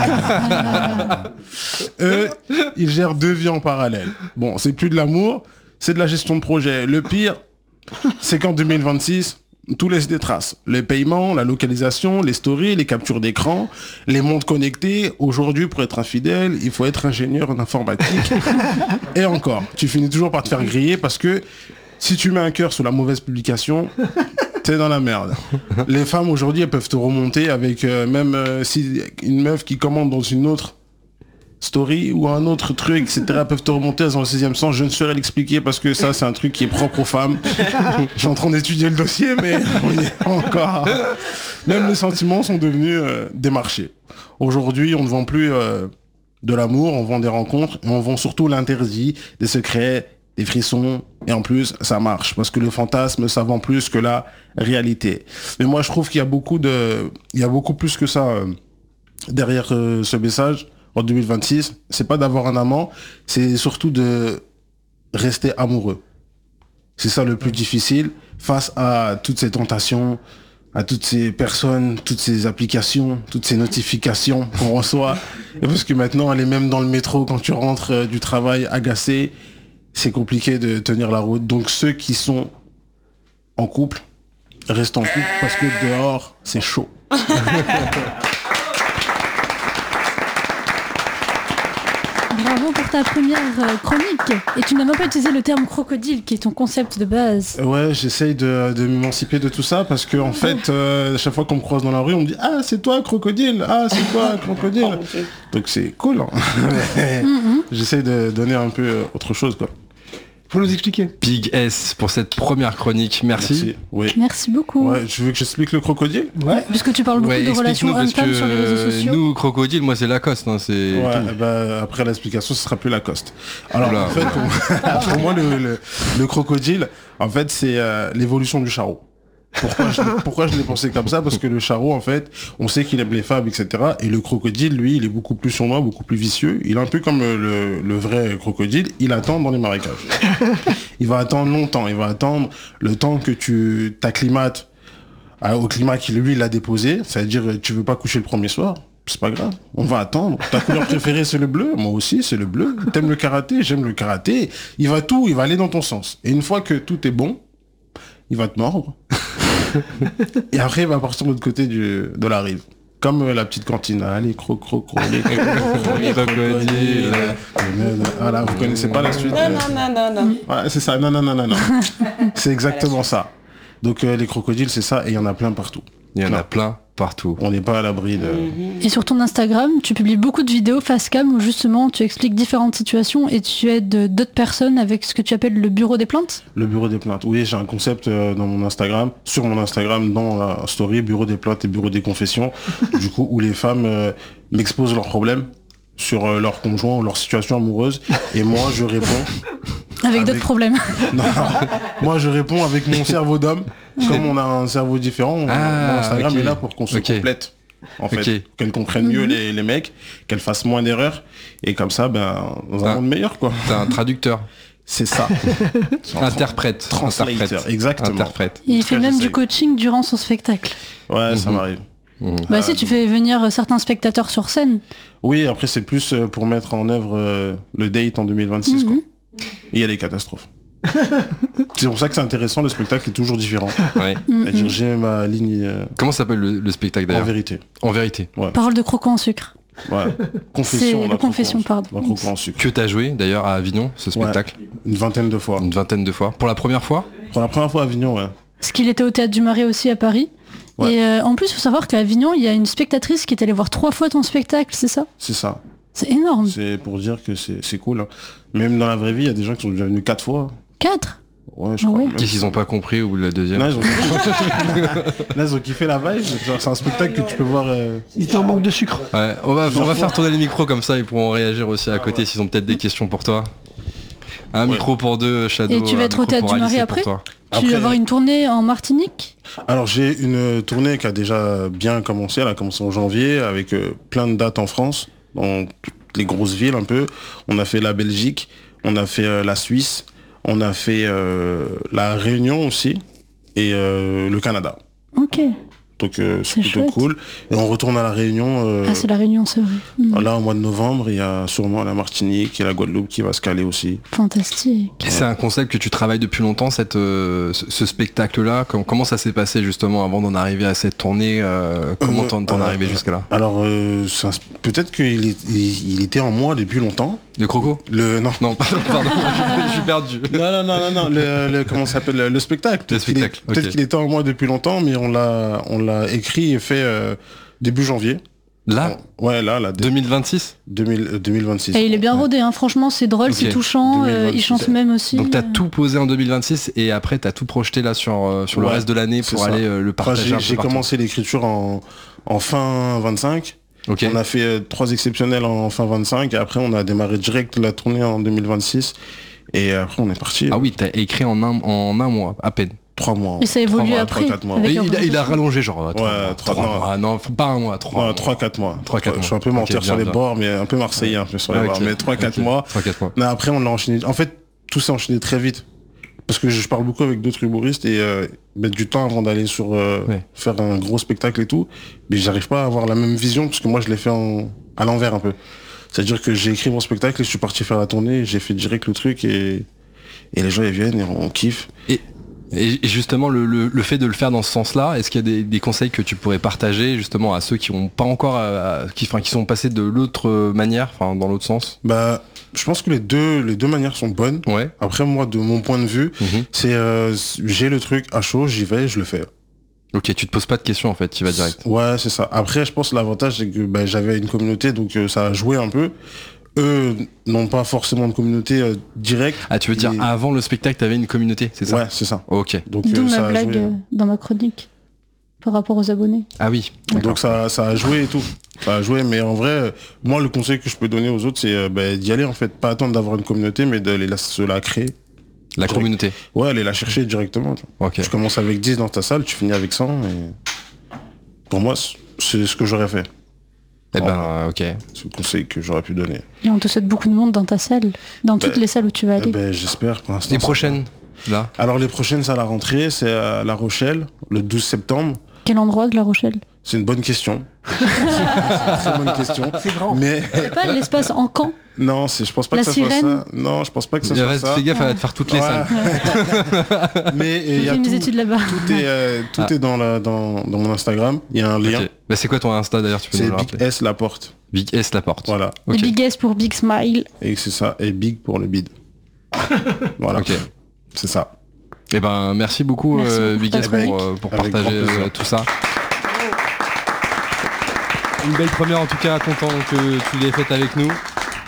[SPEAKER 4] eux, ils gèrent 2 vies en parallèle. Bon, c'est plus de l'amour, c'est de la gestion de projet. Le pire, c'est qu'en 2026... tout laisse des traces. Les paiements, la localisation, les stories, les captures d'écran, les montres connectées. Aujourd'hui, pour être infidèle, il faut être ingénieur en informatique. Et encore, tu finis toujours par te faire griller parce que si tu mets un cœur sur la mauvaise publication, t'es dans la merde. Les femmes aujourd'hui, elles peuvent te remonter avec même si une meuf qui commande dans une autre story ou un autre truc, etc. peuvent te remonter dans le 6e sens. Je ne saurais l'expliquer parce que ça, c'est un truc qui est propre aux femmes. Je suis en train d'étudier le dossier, mais on y est pas encore. Même les sentiments sont devenus des marchés. Aujourd'hui, on ne vend plus de l'amour, on vend des rencontres, et on vend surtout l'interdit, des secrets, des frissons, et en plus, ça marche, parce que le fantasme, ça vend plus que la réalité. Mais moi, je trouve qu'il y a beaucoup plus que ça derrière ce message, en 2026. C'est pas d'avoir un amant, c'est surtout de rester amoureux. C'est ça le plus difficile, face à toutes ces tentations, à toutes ces personnes, toutes ces applications, toutes ces notifications qu'on reçoit. Et parce que maintenant, elle est même dans le métro, quand tu rentres du travail agacé, c'est compliqué de tenir la route. Donc ceux qui sont en couple, restent en couple parce que dehors, c'est chaud.
[SPEAKER 1] Bravo pour ta première chronique. Et tu n'as même pas utilisé le terme crocodile, qui est ton concept de base.
[SPEAKER 4] Ouais, j'essaye de m'émanciper de tout ça parce que en fait, chaque fois qu'on me croise dans la rue, on me dit ah c'est toi crocodile, ah c'est toi crocodile. Donc c'est cool. Hein. J'essaye de donner un peu autre chose quoi.
[SPEAKER 2] Faut nous expliquer. Big S pour cette première chronique, merci.
[SPEAKER 4] Oui.
[SPEAKER 1] Merci beaucoup.
[SPEAKER 4] Ouais, tu veux que j'explique le crocodile?
[SPEAKER 1] Ouais. Puisque tu parles beaucoup de relations homme-femme sur les réseaux sociaux.
[SPEAKER 2] Nous, crocodile, moi c'est Lacoste. Hein, c'est
[SPEAKER 4] ouais, bah, après l'explication, ce sera plus Lacoste. Alors en fait, pour moi, le crocodile, en fait, c'est l'évolution du charreau. Pourquoi je l'ai pensé comme ça? Parce que le charreau, en fait, on sait qu'il aime les femmes, etc. Et le crocodile, lui, il est beaucoup plus sournois, beaucoup plus vicieux. Il est un peu comme le vrai crocodile. Il attend dans les marécages. Il va attendre longtemps. Il va attendre le temps que tu t'acclimates au climat qu'il, lui, il a déposé. C'est-à-dire, tu veux pas coucher le premier soir. C'est pas grave. On va attendre. Ta couleur préférée, c'est le bleu. Moi aussi, c'est le bleu. T'aimes le karaté? J'aime le karaté. Il va aller dans ton sens. Et une fois que tout est bon, il va te mordre. Et après, il va partir de l'autre côté de la rive. Comme la petite cantine. Allez, les crocodiles. Voilà, vous connaissez pas la suite.
[SPEAKER 5] Non.
[SPEAKER 4] Ouais, c'est ça. Non. C'est exactement ça. Donc, les crocodiles, c'est ça. Et il y en a plein partout.
[SPEAKER 2] Il y en a plein partout.
[SPEAKER 4] On n'est pas à l'abri de...
[SPEAKER 1] Et sur ton Instagram, tu publies beaucoup de vidéos face cam où justement tu expliques différentes situations et tu aides d'autres personnes avec ce que tu appelles le bureau des plaintes.
[SPEAKER 4] Le bureau des plaintes. Oui, j'ai un concept dans mon Instagram, sur mon Instagram, dans la story, bureau des plaintes et bureau des confessions, du coup, où les femmes m'exposent leurs problèmes sur leur conjoint ou leur situation amoureuse. Et moi, je réponds...
[SPEAKER 1] Avec d'autres problèmes.
[SPEAKER 4] Non, moi, je réponds avec mon cerveau d'homme. Comme on a un cerveau différent, mon Instagram est là pour qu'on se complète. En fait, qu'elles comprennent mieux les mecs, qu'elles fassent moins d'erreurs. Et comme ça, dans un monde meilleur, quoi.
[SPEAKER 2] T'es un traducteur.
[SPEAKER 4] C'est ça.
[SPEAKER 2] Interprète.
[SPEAKER 4] Translator, exactement.
[SPEAKER 2] Interprète.
[SPEAKER 1] Il fait même du coaching durant son spectacle.
[SPEAKER 4] Ouais, ça m'arrive.
[SPEAKER 1] Bah si, tu fais venir certains spectateurs sur scène.
[SPEAKER 4] Oui, après c'est plus pour mettre en œuvre le date en 2026, quoi. Et il y a des catastrophes. C'est pour ça que c'est intéressant, le spectacle est toujours différent.
[SPEAKER 2] Ouais.
[SPEAKER 4] C'est-à-dire, j'ai ma ligne...
[SPEAKER 2] Comment s'appelle le spectacle d'ailleurs? En vérité.
[SPEAKER 4] Ouais.
[SPEAKER 1] Parole de croquant en sucre.
[SPEAKER 4] Ouais. Confession.
[SPEAKER 1] C'est le confession, pardon.
[SPEAKER 4] Croquant en sucre.
[SPEAKER 2] Que t'as joué d'ailleurs à Avignon, ce spectacle?
[SPEAKER 4] Une vingtaine de fois.
[SPEAKER 2] Pour la première fois?
[SPEAKER 4] Pour la première fois à Avignon, ouais.
[SPEAKER 1] Parce qu'il était au Théâtre du Marais aussi à Paris. Ouais. Et en plus, il faut savoir qu'à Avignon, il y a une spectatrice qui est allée voir 3 fois ton spectacle, c'est ça?
[SPEAKER 4] C'est ça.
[SPEAKER 1] C'est énorme.
[SPEAKER 4] C'est pour dire que c'est cool. Hein. Même dans la vraie vie, il y a des gens qui sont déjà venus 4 fois.
[SPEAKER 1] 4?
[SPEAKER 4] Ouais, je crois.
[SPEAKER 2] Qu'est-ce qu'ils ont pas compris ou la deuxième?
[SPEAKER 4] Là, ils ont kiffé la vibe. C'est un spectacle que tu peux voir.
[SPEAKER 6] Il était en manque de sucre.
[SPEAKER 2] Ouais, on va faire tourner les micros comme ça, ils pourront réagir aussi à côté s'ils ont peut-être des questions pour toi. Un micro pour deux, Shadow.
[SPEAKER 1] Et tu vas être au Théâtre du Marais après? Tu vas avoir une tournée en Martinique?
[SPEAKER 4] Alors j'ai une tournée qui a déjà bien commencé. Elle a commencé en janvier avec plein de dates en France, dans toutes les grosses villes un peu. On a fait la Belgique, on a fait la Suisse, on a fait la Réunion aussi et le Canada.
[SPEAKER 1] Ok.
[SPEAKER 4] Donc c'est plutôt cool. Et on retourne à la Réunion.
[SPEAKER 1] C'est la Réunion, c'est vrai.
[SPEAKER 4] Là, au mois de novembre, il y a sûrement la Martinique et la Guadeloupe qui va se caler aussi.
[SPEAKER 1] Fantastique.
[SPEAKER 2] Et c'est un concept que tu travailles depuis longtemps, ce spectacle-là. Comment ça s'est passé justement avant d'en arriver à cette tournée? Comment t'en es arrivé jusqu'à là?
[SPEAKER 4] Alors, peut-être qu'il était en moi depuis longtemps.
[SPEAKER 2] Le croco? Non, pardon, je suis perdu.
[SPEAKER 4] Non, comment ça s'appelle? Le spectacle. Peut-être qu'il était en moi depuis longtemps, mais on l'a écrit et fait début janvier.
[SPEAKER 2] Là?
[SPEAKER 4] Ouais, là.
[SPEAKER 2] 2026?
[SPEAKER 4] 2026.
[SPEAKER 1] Et il est bien rodé, hein. Franchement, c'est drôle, c'est touchant, il chante même aussi.
[SPEAKER 2] Donc t'as tout posé en 2026 et après t'as tout projeté là sur le reste de l'année pour aller le partager un peu
[SPEAKER 4] J'ai
[SPEAKER 2] partout.
[SPEAKER 4] commencé l'écriture en fin 25.
[SPEAKER 2] Ok.
[SPEAKER 4] On a fait 3 exceptionnels en fin 25 et après on a démarré direct la tournée en 2026 et après on est parti.
[SPEAKER 2] Ah oui, t'as écrit en un mois, à peine.
[SPEAKER 4] 3 mois.
[SPEAKER 1] Et ça évolue
[SPEAKER 4] mois,
[SPEAKER 1] après.
[SPEAKER 4] 3-4 mois.
[SPEAKER 1] avec
[SPEAKER 2] Et
[SPEAKER 1] la
[SPEAKER 2] il a rallongé genre
[SPEAKER 4] 3
[SPEAKER 2] mois. Non, pas un mois, 3
[SPEAKER 4] 3-4 mois.
[SPEAKER 2] 3-4 mois.
[SPEAKER 4] Je suis un peu menteur
[SPEAKER 2] Ok,
[SPEAKER 4] sur
[SPEAKER 2] bien,
[SPEAKER 4] les
[SPEAKER 2] bien.
[SPEAKER 4] bords, mais un peu marseillais un peu sur les
[SPEAKER 2] Ah,
[SPEAKER 4] bords.
[SPEAKER 2] ok.
[SPEAKER 4] Mais 3-4
[SPEAKER 2] Ok.
[SPEAKER 4] mois.
[SPEAKER 2] 3-4 mois.
[SPEAKER 4] Mais après on l'a enchaîné. En fait, tout s'est enchaîné très vite. Parce que je parle beaucoup avec d'autres humoristes et mettre du temps avant d'aller sur faire un gros spectacle et tout. Mais j'arrive pas à avoir la même vision parce que moi je l'ai fait à l'envers un peu. C'est-à-dire que j'ai écrit mon spectacle et je suis parti faire la tournée, j'ai fait direct le truc et les gens ils viennent et on kiffe.
[SPEAKER 2] Et justement, le fait de le faire dans ce sens-là, est-ce qu'il y a des conseils que tu pourrais partager justement à ceux qui ont pas encore, qui sont passés de l'autre manière, enfin dans l'autre sens?
[SPEAKER 4] Bah, je pense que les deux manières sont bonnes.
[SPEAKER 2] Ouais.
[SPEAKER 4] Après moi, de mon point de vue, c'est j'ai le truc à chaud, j'y vais, je le fais.
[SPEAKER 2] Ok, tu te poses pas de questions en fait, tu vas direct.
[SPEAKER 4] Ouais, c'est ça. Après, je pense que l'avantage c'est que j'avais une communauté, donc ça a joué un peu. Eux n'ont pas forcément de communauté directe.
[SPEAKER 2] Ah, tu veux dire
[SPEAKER 4] mais-
[SPEAKER 2] avant le spectacle, t'avais une communauté, c'est ça?
[SPEAKER 4] Ouais, c'est ça.
[SPEAKER 2] Ok.
[SPEAKER 4] Donc
[SPEAKER 1] D'où
[SPEAKER 4] ça
[SPEAKER 1] ma
[SPEAKER 4] a
[SPEAKER 1] blague
[SPEAKER 4] joué.
[SPEAKER 1] dans ma chronique par rapport aux abonnés.
[SPEAKER 2] Ah oui.
[SPEAKER 4] Donc ça a joué et tout. Ça a joué, mais en vrai, moi le conseil que je peux donner aux autres, c'est d'y aller en fait, pas attendre d'avoir une communauté, mais de se la créer.
[SPEAKER 2] La communauté.
[SPEAKER 4] Ouais, aller la chercher directement. Tu vois.
[SPEAKER 2] Ok.
[SPEAKER 4] Tu commences avec 10 dans ta salle, tu finis avec 100 et pour moi, c'est ce que j'aurais fait.
[SPEAKER 2] Eh ben, ok.
[SPEAKER 4] C'est le conseil que j'aurais pu donner.
[SPEAKER 1] Et on te souhaite beaucoup de monde dans ta salle, dans toutes les salles où tu vas aller.
[SPEAKER 4] J'espère pour l'instant.
[SPEAKER 2] Les
[SPEAKER 4] ça
[SPEAKER 2] prochaines, là.
[SPEAKER 4] va. Alors les prochaines, c'est à la rentrée, c'est à La Rochelle, le 12 septembre.
[SPEAKER 1] Quel endroit de La Rochelle?
[SPEAKER 4] C'est une bonne question. C'est une très bonne question.
[SPEAKER 6] C'est grand.
[SPEAKER 4] Mais
[SPEAKER 1] C'est pas l'espace en camp?
[SPEAKER 4] non, je pense pas
[SPEAKER 1] La
[SPEAKER 4] que ça soit
[SPEAKER 1] Sirène
[SPEAKER 4] ça. Non, je pense pas que ça soit ça.
[SPEAKER 2] Fais gaffe, elle va te faire toutes les
[SPEAKER 4] Ouais.
[SPEAKER 2] salles.
[SPEAKER 4] Mais il y
[SPEAKER 1] J'ai
[SPEAKER 4] a
[SPEAKER 1] fait mes
[SPEAKER 4] tout,
[SPEAKER 1] études là-bas.
[SPEAKER 4] tout est dans mon Instagram. Il y a un lien.
[SPEAKER 2] Ok. Bah, c'est quoi ton Insta d'ailleurs, tu peux
[SPEAKER 4] C'est
[SPEAKER 2] nous le
[SPEAKER 4] Big
[SPEAKER 2] rappeler?
[SPEAKER 4] S la porte.
[SPEAKER 2] Big S la porte.
[SPEAKER 4] Voilà.
[SPEAKER 1] Le
[SPEAKER 2] Ok.
[SPEAKER 1] Big S pour Big Smile.
[SPEAKER 4] Et c'est ça. Et Big pour le bid. Voilà.
[SPEAKER 2] Ok.
[SPEAKER 4] C'est ça.
[SPEAKER 2] Eh ben, merci beaucoup,
[SPEAKER 1] Merci beaucoup,
[SPEAKER 2] Big S,
[SPEAKER 1] Patrick.
[SPEAKER 2] pour
[SPEAKER 4] Avec
[SPEAKER 2] partager
[SPEAKER 4] grand plaisir.
[SPEAKER 2] tout ça. Une belle première en tout cas, content que tu l'aies faite avec nous.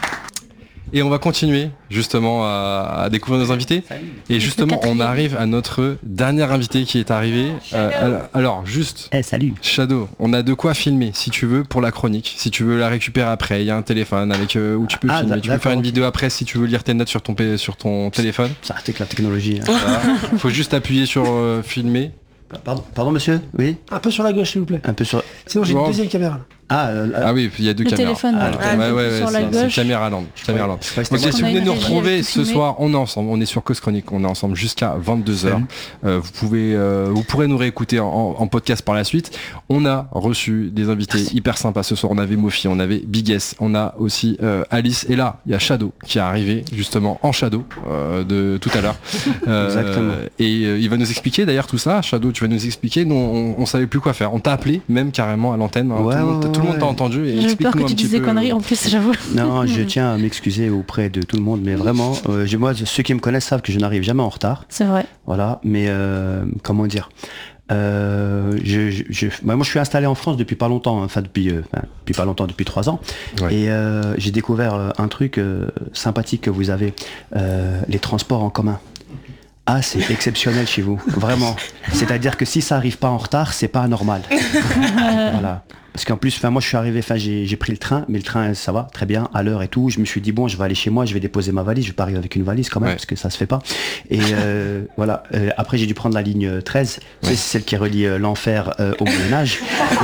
[SPEAKER 2] Et on va continuer justement à découvrir nos invités. Et justement, on
[SPEAKER 1] quatrième.
[SPEAKER 2] arrive à notre dernier invité qui est arrivé. Alors, juste,
[SPEAKER 8] Salut.
[SPEAKER 2] Shadow, on a de quoi filmer si tu veux pour la chronique. Si tu veux la récupérer après, il y a un téléphone avec où tu peux
[SPEAKER 8] Ah,
[SPEAKER 2] filmer. Tu peux
[SPEAKER 8] d'accord,
[SPEAKER 2] faire une
[SPEAKER 8] ok.
[SPEAKER 2] vidéo après si tu veux lire tes notes sur ton téléphone.
[SPEAKER 8] Ça arrête avec la technologie. hein.
[SPEAKER 2] Il faut juste appuyer sur filmer.
[SPEAKER 8] Pardon monsieur. Oui.
[SPEAKER 6] Un peu sur la gauche, s'il vous plaît.
[SPEAKER 8] Un peu sur.
[SPEAKER 6] Sinon, j'ai une
[SPEAKER 2] Bon.
[SPEAKER 6] deuxième caméra.
[SPEAKER 2] Ah oui, il y a deux
[SPEAKER 1] Le
[SPEAKER 2] caméras.
[SPEAKER 1] téléphone,
[SPEAKER 2] Ah,
[SPEAKER 1] ouais.
[SPEAKER 2] ouais,
[SPEAKER 1] Sur la
[SPEAKER 2] c'est
[SPEAKER 1] gauche.
[SPEAKER 2] Caméraland. Caméraland.
[SPEAKER 8] Je crois que
[SPEAKER 2] Ok,
[SPEAKER 8] c'était
[SPEAKER 2] si
[SPEAKER 1] On
[SPEAKER 2] vous
[SPEAKER 1] a
[SPEAKER 2] venez
[SPEAKER 1] une
[SPEAKER 2] nous
[SPEAKER 1] régie
[SPEAKER 2] retrouver
[SPEAKER 1] avec
[SPEAKER 2] ce
[SPEAKER 1] filmé.
[SPEAKER 2] soir, on est ensemble, on est sur Cause Chronique, on est ensemble jusqu'à 22h. Vous pourrez nous réécouter en podcast par la suite. On a reçu des invités hyper sympas ce soir. On avait Mofi, on avait Big S, on a aussi Alice. Et là, il y a Shadow qui est arrivé justement en Shadow de tout à l'heure.
[SPEAKER 8] Exactement.
[SPEAKER 2] Et il va nous expliquer d'ailleurs tout ça. Shadow, tu vas nous expliquer. Nous, on savait plus quoi faire. On t'a appelé même carrément à l'antenne. Hein.
[SPEAKER 8] Ouais,
[SPEAKER 2] tout le monde
[SPEAKER 8] ouais.
[SPEAKER 2] t'a entendu. Et
[SPEAKER 1] J'ai peur que
[SPEAKER 2] explique-nous un
[SPEAKER 1] tu
[SPEAKER 2] petit
[SPEAKER 1] dises des
[SPEAKER 2] peu,
[SPEAKER 1] conneries en plus, j'avoue.
[SPEAKER 8] Non, je tiens à m'excuser auprès de tout le monde, mais vraiment, moi, ceux qui me connaissent savent que je n'arrive jamais en retard.
[SPEAKER 1] C'est vrai.
[SPEAKER 8] Voilà, mais comment dire moi je suis installé en France depuis pas longtemps, depuis pas longtemps, depuis 3 ans.
[SPEAKER 2] Ouais.
[SPEAKER 8] Et j'ai découvert un truc sympathique que vous avez, les transports en commun. Ah, c'est exceptionnel chez vous, vraiment. C'est-à-dire que si ça arrive pas en retard, c'est pas anormal. Voilà. Parce qu'en plus, moi je suis arrivé, j'ai pris le train, mais le train ça va très bien à l'heure et tout. Je me suis dit bon, je vais aller chez moi, je vais déposer ma valise, je vais pas arriver avec une valise quand même,
[SPEAKER 2] Ouais.
[SPEAKER 8] parce que ça se fait pas. Et voilà. Après j'ai dû prendre la ligne 13, c'est celle qui relie l'enfer au Moyen-Âge.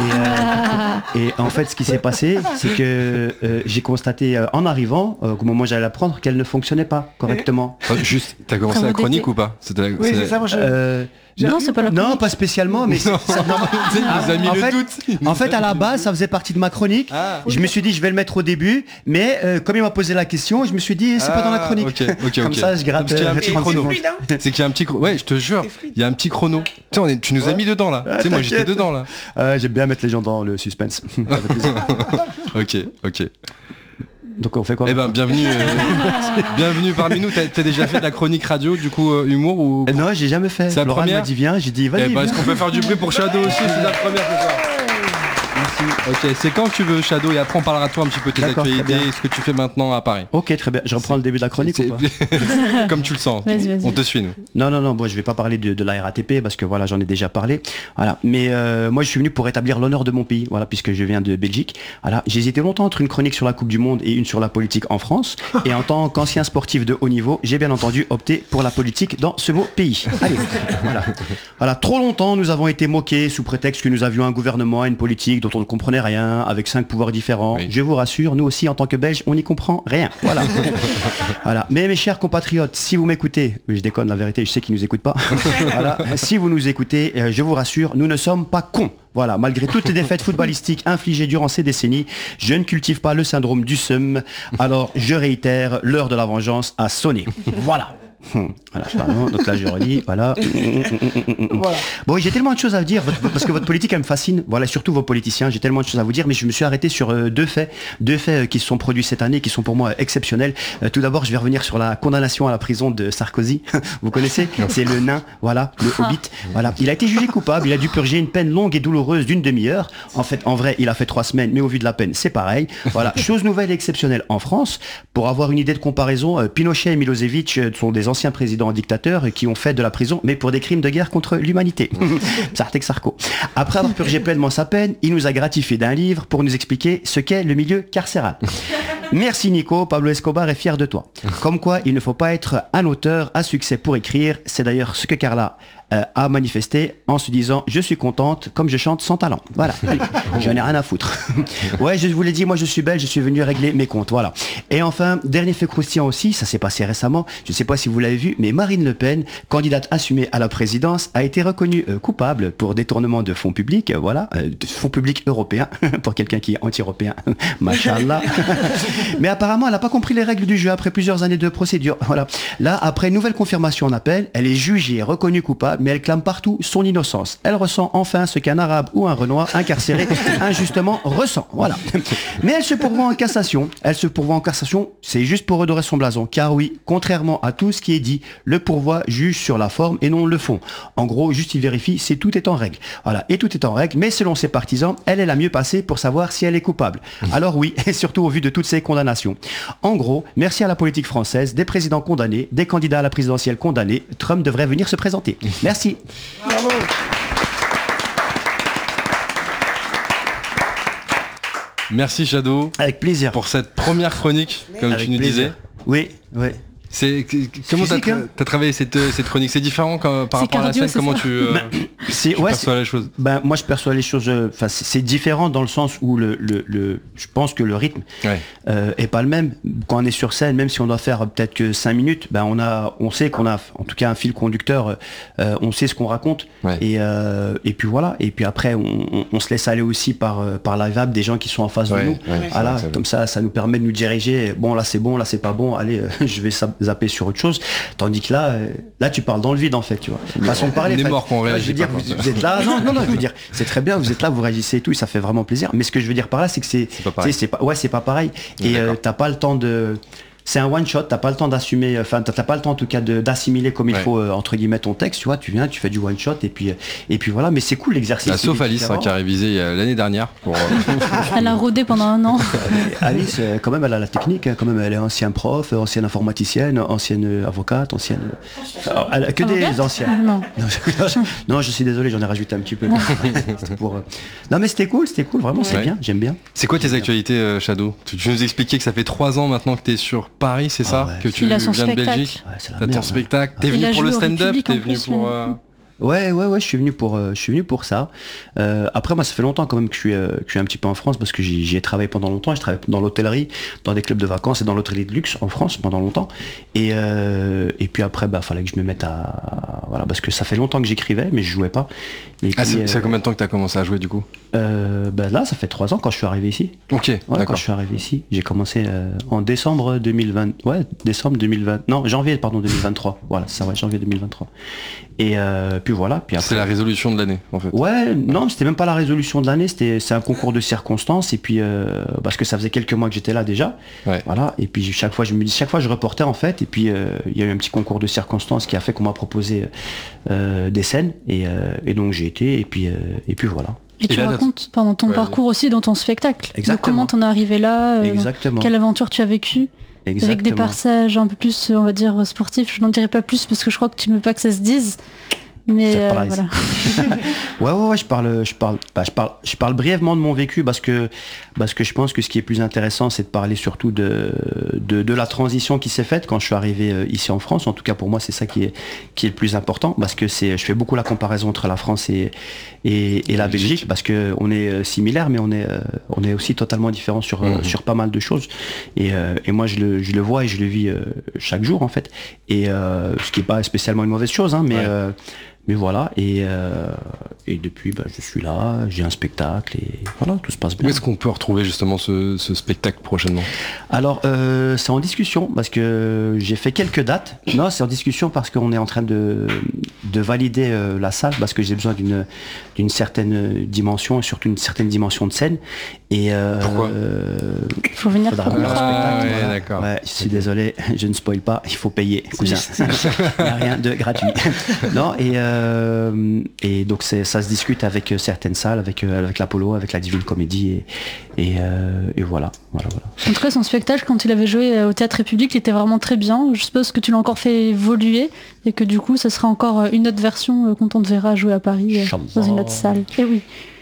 [SPEAKER 8] Et en fait, ce qui s'est passé, c'est que j'ai constaté en arrivant, au moment où j'allais la prendre, qu'elle ne fonctionnait pas correctement.
[SPEAKER 2] Juste, t'as commencé
[SPEAKER 1] Travaux
[SPEAKER 2] la chronique
[SPEAKER 1] d'été.
[SPEAKER 2] ou pas? C'était
[SPEAKER 6] Oui, c'est ça, moi je...
[SPEAKER 1] Non, c'est pas la
[SPEAKER 8] Non,
[SPEAKER 1] chronique.
[SPEAKER 8] pas spécialement, mais
[SPEAKER 2] Non. Il nous a mis
[SPEAKER 8] en
[SPEAKER 2] le
[SPEAKER 8] fait,
[SPEAKER 2] doute.
[SPEAKER 8] en fait, à la base, ça faisait partie de ma chronique.
[SPEAKER 2] Ah.
[SPEAKER 8] Je me suis dit, je vais le mettre au début, mais comme il m'a posé la question, je me suis dit, c'est pas dans la chronique.
[SPEAKER 2] Ok.
[SPEAKER 8] Comme ça, je gratte
[SPEAKER 2] Parce qu'il y a un petit
[SPEAKER 8] 30
[SPEAKER 2] chrono.
[SPEAKER 8] secondes.
[SPEAKER 5] Fluide, hein.
[SPEAKER 2] C'est qu'il y a un petit chrono. Ouais, je te jure, il y a un petit chrono. Tu sais, tu nous as mis dedans là. Tu sais, moi j'étais
[SPEAKER 8] t'inquiète.
[SPEAKER 2] dedans là.
[SPEAKER 8] J'aime bien mettre les gens dans le suspense. Ça fait plaisir.
[SPEAKER 2] Ok.
[SPEAKER 8] Donc on fait quoi
[SPEAKER 2] Eh ben, bienvenue, bienvenue parmi nous. T'as déjà fait de la chronique radio, du coup, humour ou...
[SPEAKER 8] Non, j'ai jamais fait.
[SPEAKER 2] C'est la
[SPEAKER 8] Laurent
[SPEAKER 2] première
[SPEAKER 8] m'a dit viens, j'ai dit
[SPEAKER 2] Eh
[SPEAKER 8] vas-y.
[SPEAKER 2] ben,
[SPEAKER 8] viens.
[SPEAKER 2] est-ce qu'on peut faire du bruit pour Shadow aussi? C'est la première, c'est ça. Ok, c'est quand tu veux, Shadow, et après on parlera de toi un petit peu de tes
[SPEAKER 8] D'accord, très
[SPEAKER 2] actualités,
[SPEAKER 8] bien.
[SPEAKER 2] ce que tu fais maintenant à Paris.
[SPEAKER 8] Ok, très bien. Je reprends le début de la chronique ou pas?
[SPEAKER 2] Comme tu le sens.
[SPEAKER 1] Vas-y.
[SPEAKER 2] On te suit, nous.
[SPEAKER 8] Non, bon, je vais pas parler de la RATP parce que voilà, j'en ai déjà parlé. Voilà, mais moi je suis venu pour rétablir l'honneur de mon pays, voilà, puisque je viens de Belgique. Voilà, j'ai hésité longtemps entre une chronique sur la Coupe du Monde et une sur la politique en France. Et en tant qu'ancien sportif de haut niveau, j'ai bien entendu opté pour la politique dans ce beau pays. Allez, voilà. Trop longtemps, nous avons été moqués sous prétexte que nous avions un gouvernement et une politique dont on ne comprenait rien, avec 5 pouvoirs différents.
[SPEAKER 2] Oui.
[SPEAKER 8] Je vous rassure, nous aussi en tant que Belges, on n'y comprend rien. Voilà. Voilà. Mais mes chers compatriotes, si vous m'écoutez, je déconne, la vérité, je sais qu'ils nous écoutent pas. Voilà. Si vous nous écoutez, je vous rassure, nous ne sommes pas cons. Voilà, malgré toutes les défaites footballistiques infligées durant ces décennies, je ne cultive pas le syndrome du seum. Alors, je réitère, l'heure de la vengeance a sonné. Voilà. Voilà, pardon, donc là je relis, voilà. Bon, j'ai tellement de choses à vous dire, parce que votre politique elle me fascine, voilà, surtout vos politiciens, j'ai tellement de choses à vous dire, mais je me suis arrêté sur deux faits qui se sont produits cette année, qui sont pour moi exceptionnels. Tout d'abord, je vais revenir sur la condamnation à la prison de Sarkozy, vous connaissez, c'est le nain, voilà, le hobbit, voilà. Il a été jugé coupable, il a dû purger une peine longue et douloureuse d'une demi-heure, en fait, en vrai, il a fait 3 semaines, mais au vu de la peine, c'est pareil, voilà. Chose nouvelle et exceptionnelle en France, pour avoir une idée de comparaison, Pinochet et Milosevic sont des anciens présidents dictateurs qui ont fait de la prison, mais pour des crimes de guerre contre l'humanité. Sartek Sarko. Après avoir purgé pleinement sa peine, il nous a gratifié d'un livre pour nous expliquer ce qu'est le milieu carcéral. Merci Nico, Pablo Escobar est fier de toi. Comme quoi, il ne faut pas être un auteur à succès pour écrire. C'est d'ailleurs ce que Carla a manifesté en se disant « Je suis contente comme je chante sans talent ». Voilà, allez, j'en ai rien à foutre. Ouais, je vous l'ai dit, moi je suis belge, je suis venu régler mes comptes, voilà. Et enfin, dernier fait croustillant aussi, ça s'est passé récemment, je ne sais pas si vous l'avez vu, mais Marine Le Pen, candidate assumée à la présidence, a été reconnue coupable pour détournement de fonds publics, voilà, de fonds publics européens, pour quelqu'un qui est anti-européen, machallah. Mais apparemment, elle n'a pas compris les règles du jeu après plusieurs années de procédure, voilà. Là, après une nouvelle confirmation en appel, elle est jugée, reconnue coupable, mais elle clame partout son innocence. Elle ressent enfin ce qu'un arabe ou un renoir incarcéré injustement ressent. Voilà. Mais elle se pourvoit en cassation. C'est juste pour redorer son blason. Car oui, contrairement à tout ce qui est dit, le pourvoi juge sur la forme et non le fond. En gros, juste il vérifie si tout est en règle. Voilà. Et tout est en règle, mais selon ses partisans, elle est la mieux passée pour savoir si elle est coupable. Alors oui, et surtout au vu de toutes ces condamnations. En gros, merci à la politique française, des présidents condamnés, des candidats à la présidentielle condamnés, Trump devrait venir se présenter. Merci.
[SPEAKER 3] Bravo.
[SPEAKER 2] Merci Shadow
[SPEAKER 8] Avec plaisir.
[SPEAKER 2] pour cette première chronique, comme
[SPEAKER 8] Avec
[SPEAKER 2] tu nous
[SPEAKER 8] plaisir.
[SPEAKER 2] disais.
[SPEAKER 8] Oui.
[SPEAKER 2] Comment
[SPEAKER 8] physique,
[SPEAKER 2] t'as travaillé cette chronique? C'est différent par rapport à la
[SPEAKER 1] cardio,
[SPEAKER 2] scène?
[SPEAKER 1] c'est
[SPEAKER 2] Comment
[SPEAKER 1] ça
[SPEAKER 2] tu perçois les choses?
[SPEAKER 8] Moi je perçois les choses, c'est différent dans le sens où je pense que le rythme est pas le même. Quand on est sur scène, même si on doit faire peut-être que 5 minutes, on sait qu'on a en tout cas un fil conducteur, on sait ce qu'on raconte.
[SPEAKER 2] Ouais.
[SPEAKER 8] Et puis voilà, et puis après on se laisse aller aussi par la vibe des gens qui sont en face de nous. Voilà, comme ça nous permet de nous diriger. Bon là c'est pas bon, allez je vais zapper sur autre chose, tandis que là tu parles dans le vide en fait, tu vois. Façon de parler.
[SPEAKER 2] On est mort qu'on réagit.
[SPEAKER 8] Je veux dire, vous êtes là, non, je veux dire, c'est très bien, vous êtes là, vous réagissez et tout, et ça fait vraiment plaisir. Mais ce que je veux dire par là, c'est que c'est pas pareil. Et t'as pas le temps de. C'est un one shot, t'as pas le temps d'assumer, enfin t'as pas le temps en tout cas d'assimiler comme il faut entre guillemets ton texte, tu vois, tu viens, tu fais du one shot et puis voilà, mais c'est cool l'exercice.
[SPEAKER 2] Sauf Alice qui a révisé l'année dernière.
[SPEAKER 1] Elle a rodé pendant 1 an.
[SPEAKER 8] Alice, quand même, elle a la technique, quand même, elle est ancienne prof, ancienne informaticienne, ancienne avocate, ancienne. Elle a que des anciennes. Non, je suis désolé, j'en ai rajouté un petit peu. Non mais c'était cool, vraiment, c'est bien, j'aime bien.
[SPEAKER 2] C'est quoi tes actualités, Shadow? Tu nous expliquais que ça fait 3 ans maintenant que t'es sur Paris, c'est ça? Que tu viens de Belgique.
[SPEAKER 8] T'as
[SPEAKER 2] ton spectacle. T'es venu pour le stand-up? T'es venu pour...
[SPEAKER 8] Ouais, je suis venu pour ça. Après, moi, ça fait longtemps quand même que je suis un petit peu en France parce que j'y ai travaillé pendant longtemps. Je travaillé dans l'hôtellerie, dans des clubs de vacances et dans l'hôtellerie de luxe en France pendant longtemps. Et puis après, fallait que je me mette voilà, parce que ça fait longtemps que j'écrivais, mais je jouais pas. Et puis,
[SPEAKER 2] c'est combien de temps que t'as commencé à jouer du coup?
[SPEAKER 8] Là, ça fait 3 ans quand je suis arrivé ici.
[SPEAKER 2] Ok, d'accord.
[SPEAKER 8] Quand je suis arrivé ici, j'ai commencé en décembre 2020. Ouais, décembre 2020. Non, janvier 2023. Voilà, c'est ça, ouais, janvier 2023. Et puis voilà. Puis après,
[SPEAKER 2] c'est la résolution de l'année, en fait.
[SPEAKER 8] Ouais, non, c'était même pas la résolution de l'année. C'est un concours de circonstances. Et puis parce que ça faisait quelques mois que j'étais là déjà. Ouais. Voilà. Et puis chaque fois je reportais en fait. Et puis il y a eu un petit concours de circonstances qui a fait qu'on m'a proposé des scènes. Et donc j'ai été. Et puis voilà.
[SPEAKER 1] Et tu
[SPEAKER 2] là,
[SPEAKER 1] racontes pendant ton
[SPEAKER 2] Ouais.
[SPEAKER 1] parcours aussi dans ton spectacle. De
[SPEAKER 8] Exactement.
[SPEAKER 1] comment t'en es arrivé là,
[SPEAKER 8] Exactement.
[SPEAKER 1] quelle aventure tu as vécu. Avec des
[SPEAKER 8] Exactement.
[SPEAKER 1] passages un peu plus, on va dire, sportifs. Je n'en dirai pas plus parce que je crois que tu ne veux pas que ça se dise. Mais
[SPEAKER 8] C'est pareil.
[SPEAKER 1] voilà.
[SPEAKER 8] Ouais, je parle brièvement de mon vécu parce que je pense que ce qui est plus intéressant, c'est de parler surtout de la transition qui s'est faite quand je suis arrivé ici en France. En tout cas, pour moi, c'est ça qui est le plus important parce que je fais beaucoup la comparaison entre la France et la Belgique parce que on est similaires, mais on est aussi totalement différents sur pas mal de choses. Et moi, je le vois et je le vis chaque jour en fait. Et ce qui est pas spécialement une mauvaise chose, hein, mais voilà, et depuis, je suis là, j'ai un spectacle, et voilà, tout se passe
[SPEAKER 2] Où
[SPEAKER 8] bien.
[SPEAKER 2] est-ce qu'on peut retrouver justement ce spectacle prochainement?
[SPEAKER 8] Alors, c'est en discussion, parce que j'ai fait quelques dates. Non, c'est en discussion parce qu'on est en train de valider la salle, parce que j'ai besoin d'une certaine dimension, et surtout une certaine dimension de scène. Et
[SPEAKER 2] Pourquoi
[SPEAKER 1] Il faut venir
[SPEAKER 8] faudra
[SPEAKER 1] pour
[SPEAKER 8] voir le
[SPEAKER 1] comprendre.
[SPEAKER 8] spectacle,
[SPEAKER 2] ouais,
[SPEAKER 8] voilà.
[SPEAKER 2] d'accord.
[SPEAKER 8] Ouais, je suis désolé, je ne spoil pas, il faut payer, cousin. Il n'y a rien de gratuit. Non, et donc ça se discute avec certaines salles, avec l'Apollo, avec la Divine Comédie, et voilà.
[SPEAKER 1] En tout cas, son spectacle, quand il avait joué au Théâtre République, il était vraiment très bien. Je suppose que tu l'as encore fait évoluer et que du coup, ça sera encore une autre version quand on te verra jouer à Paris dans une autre salle. Et oui.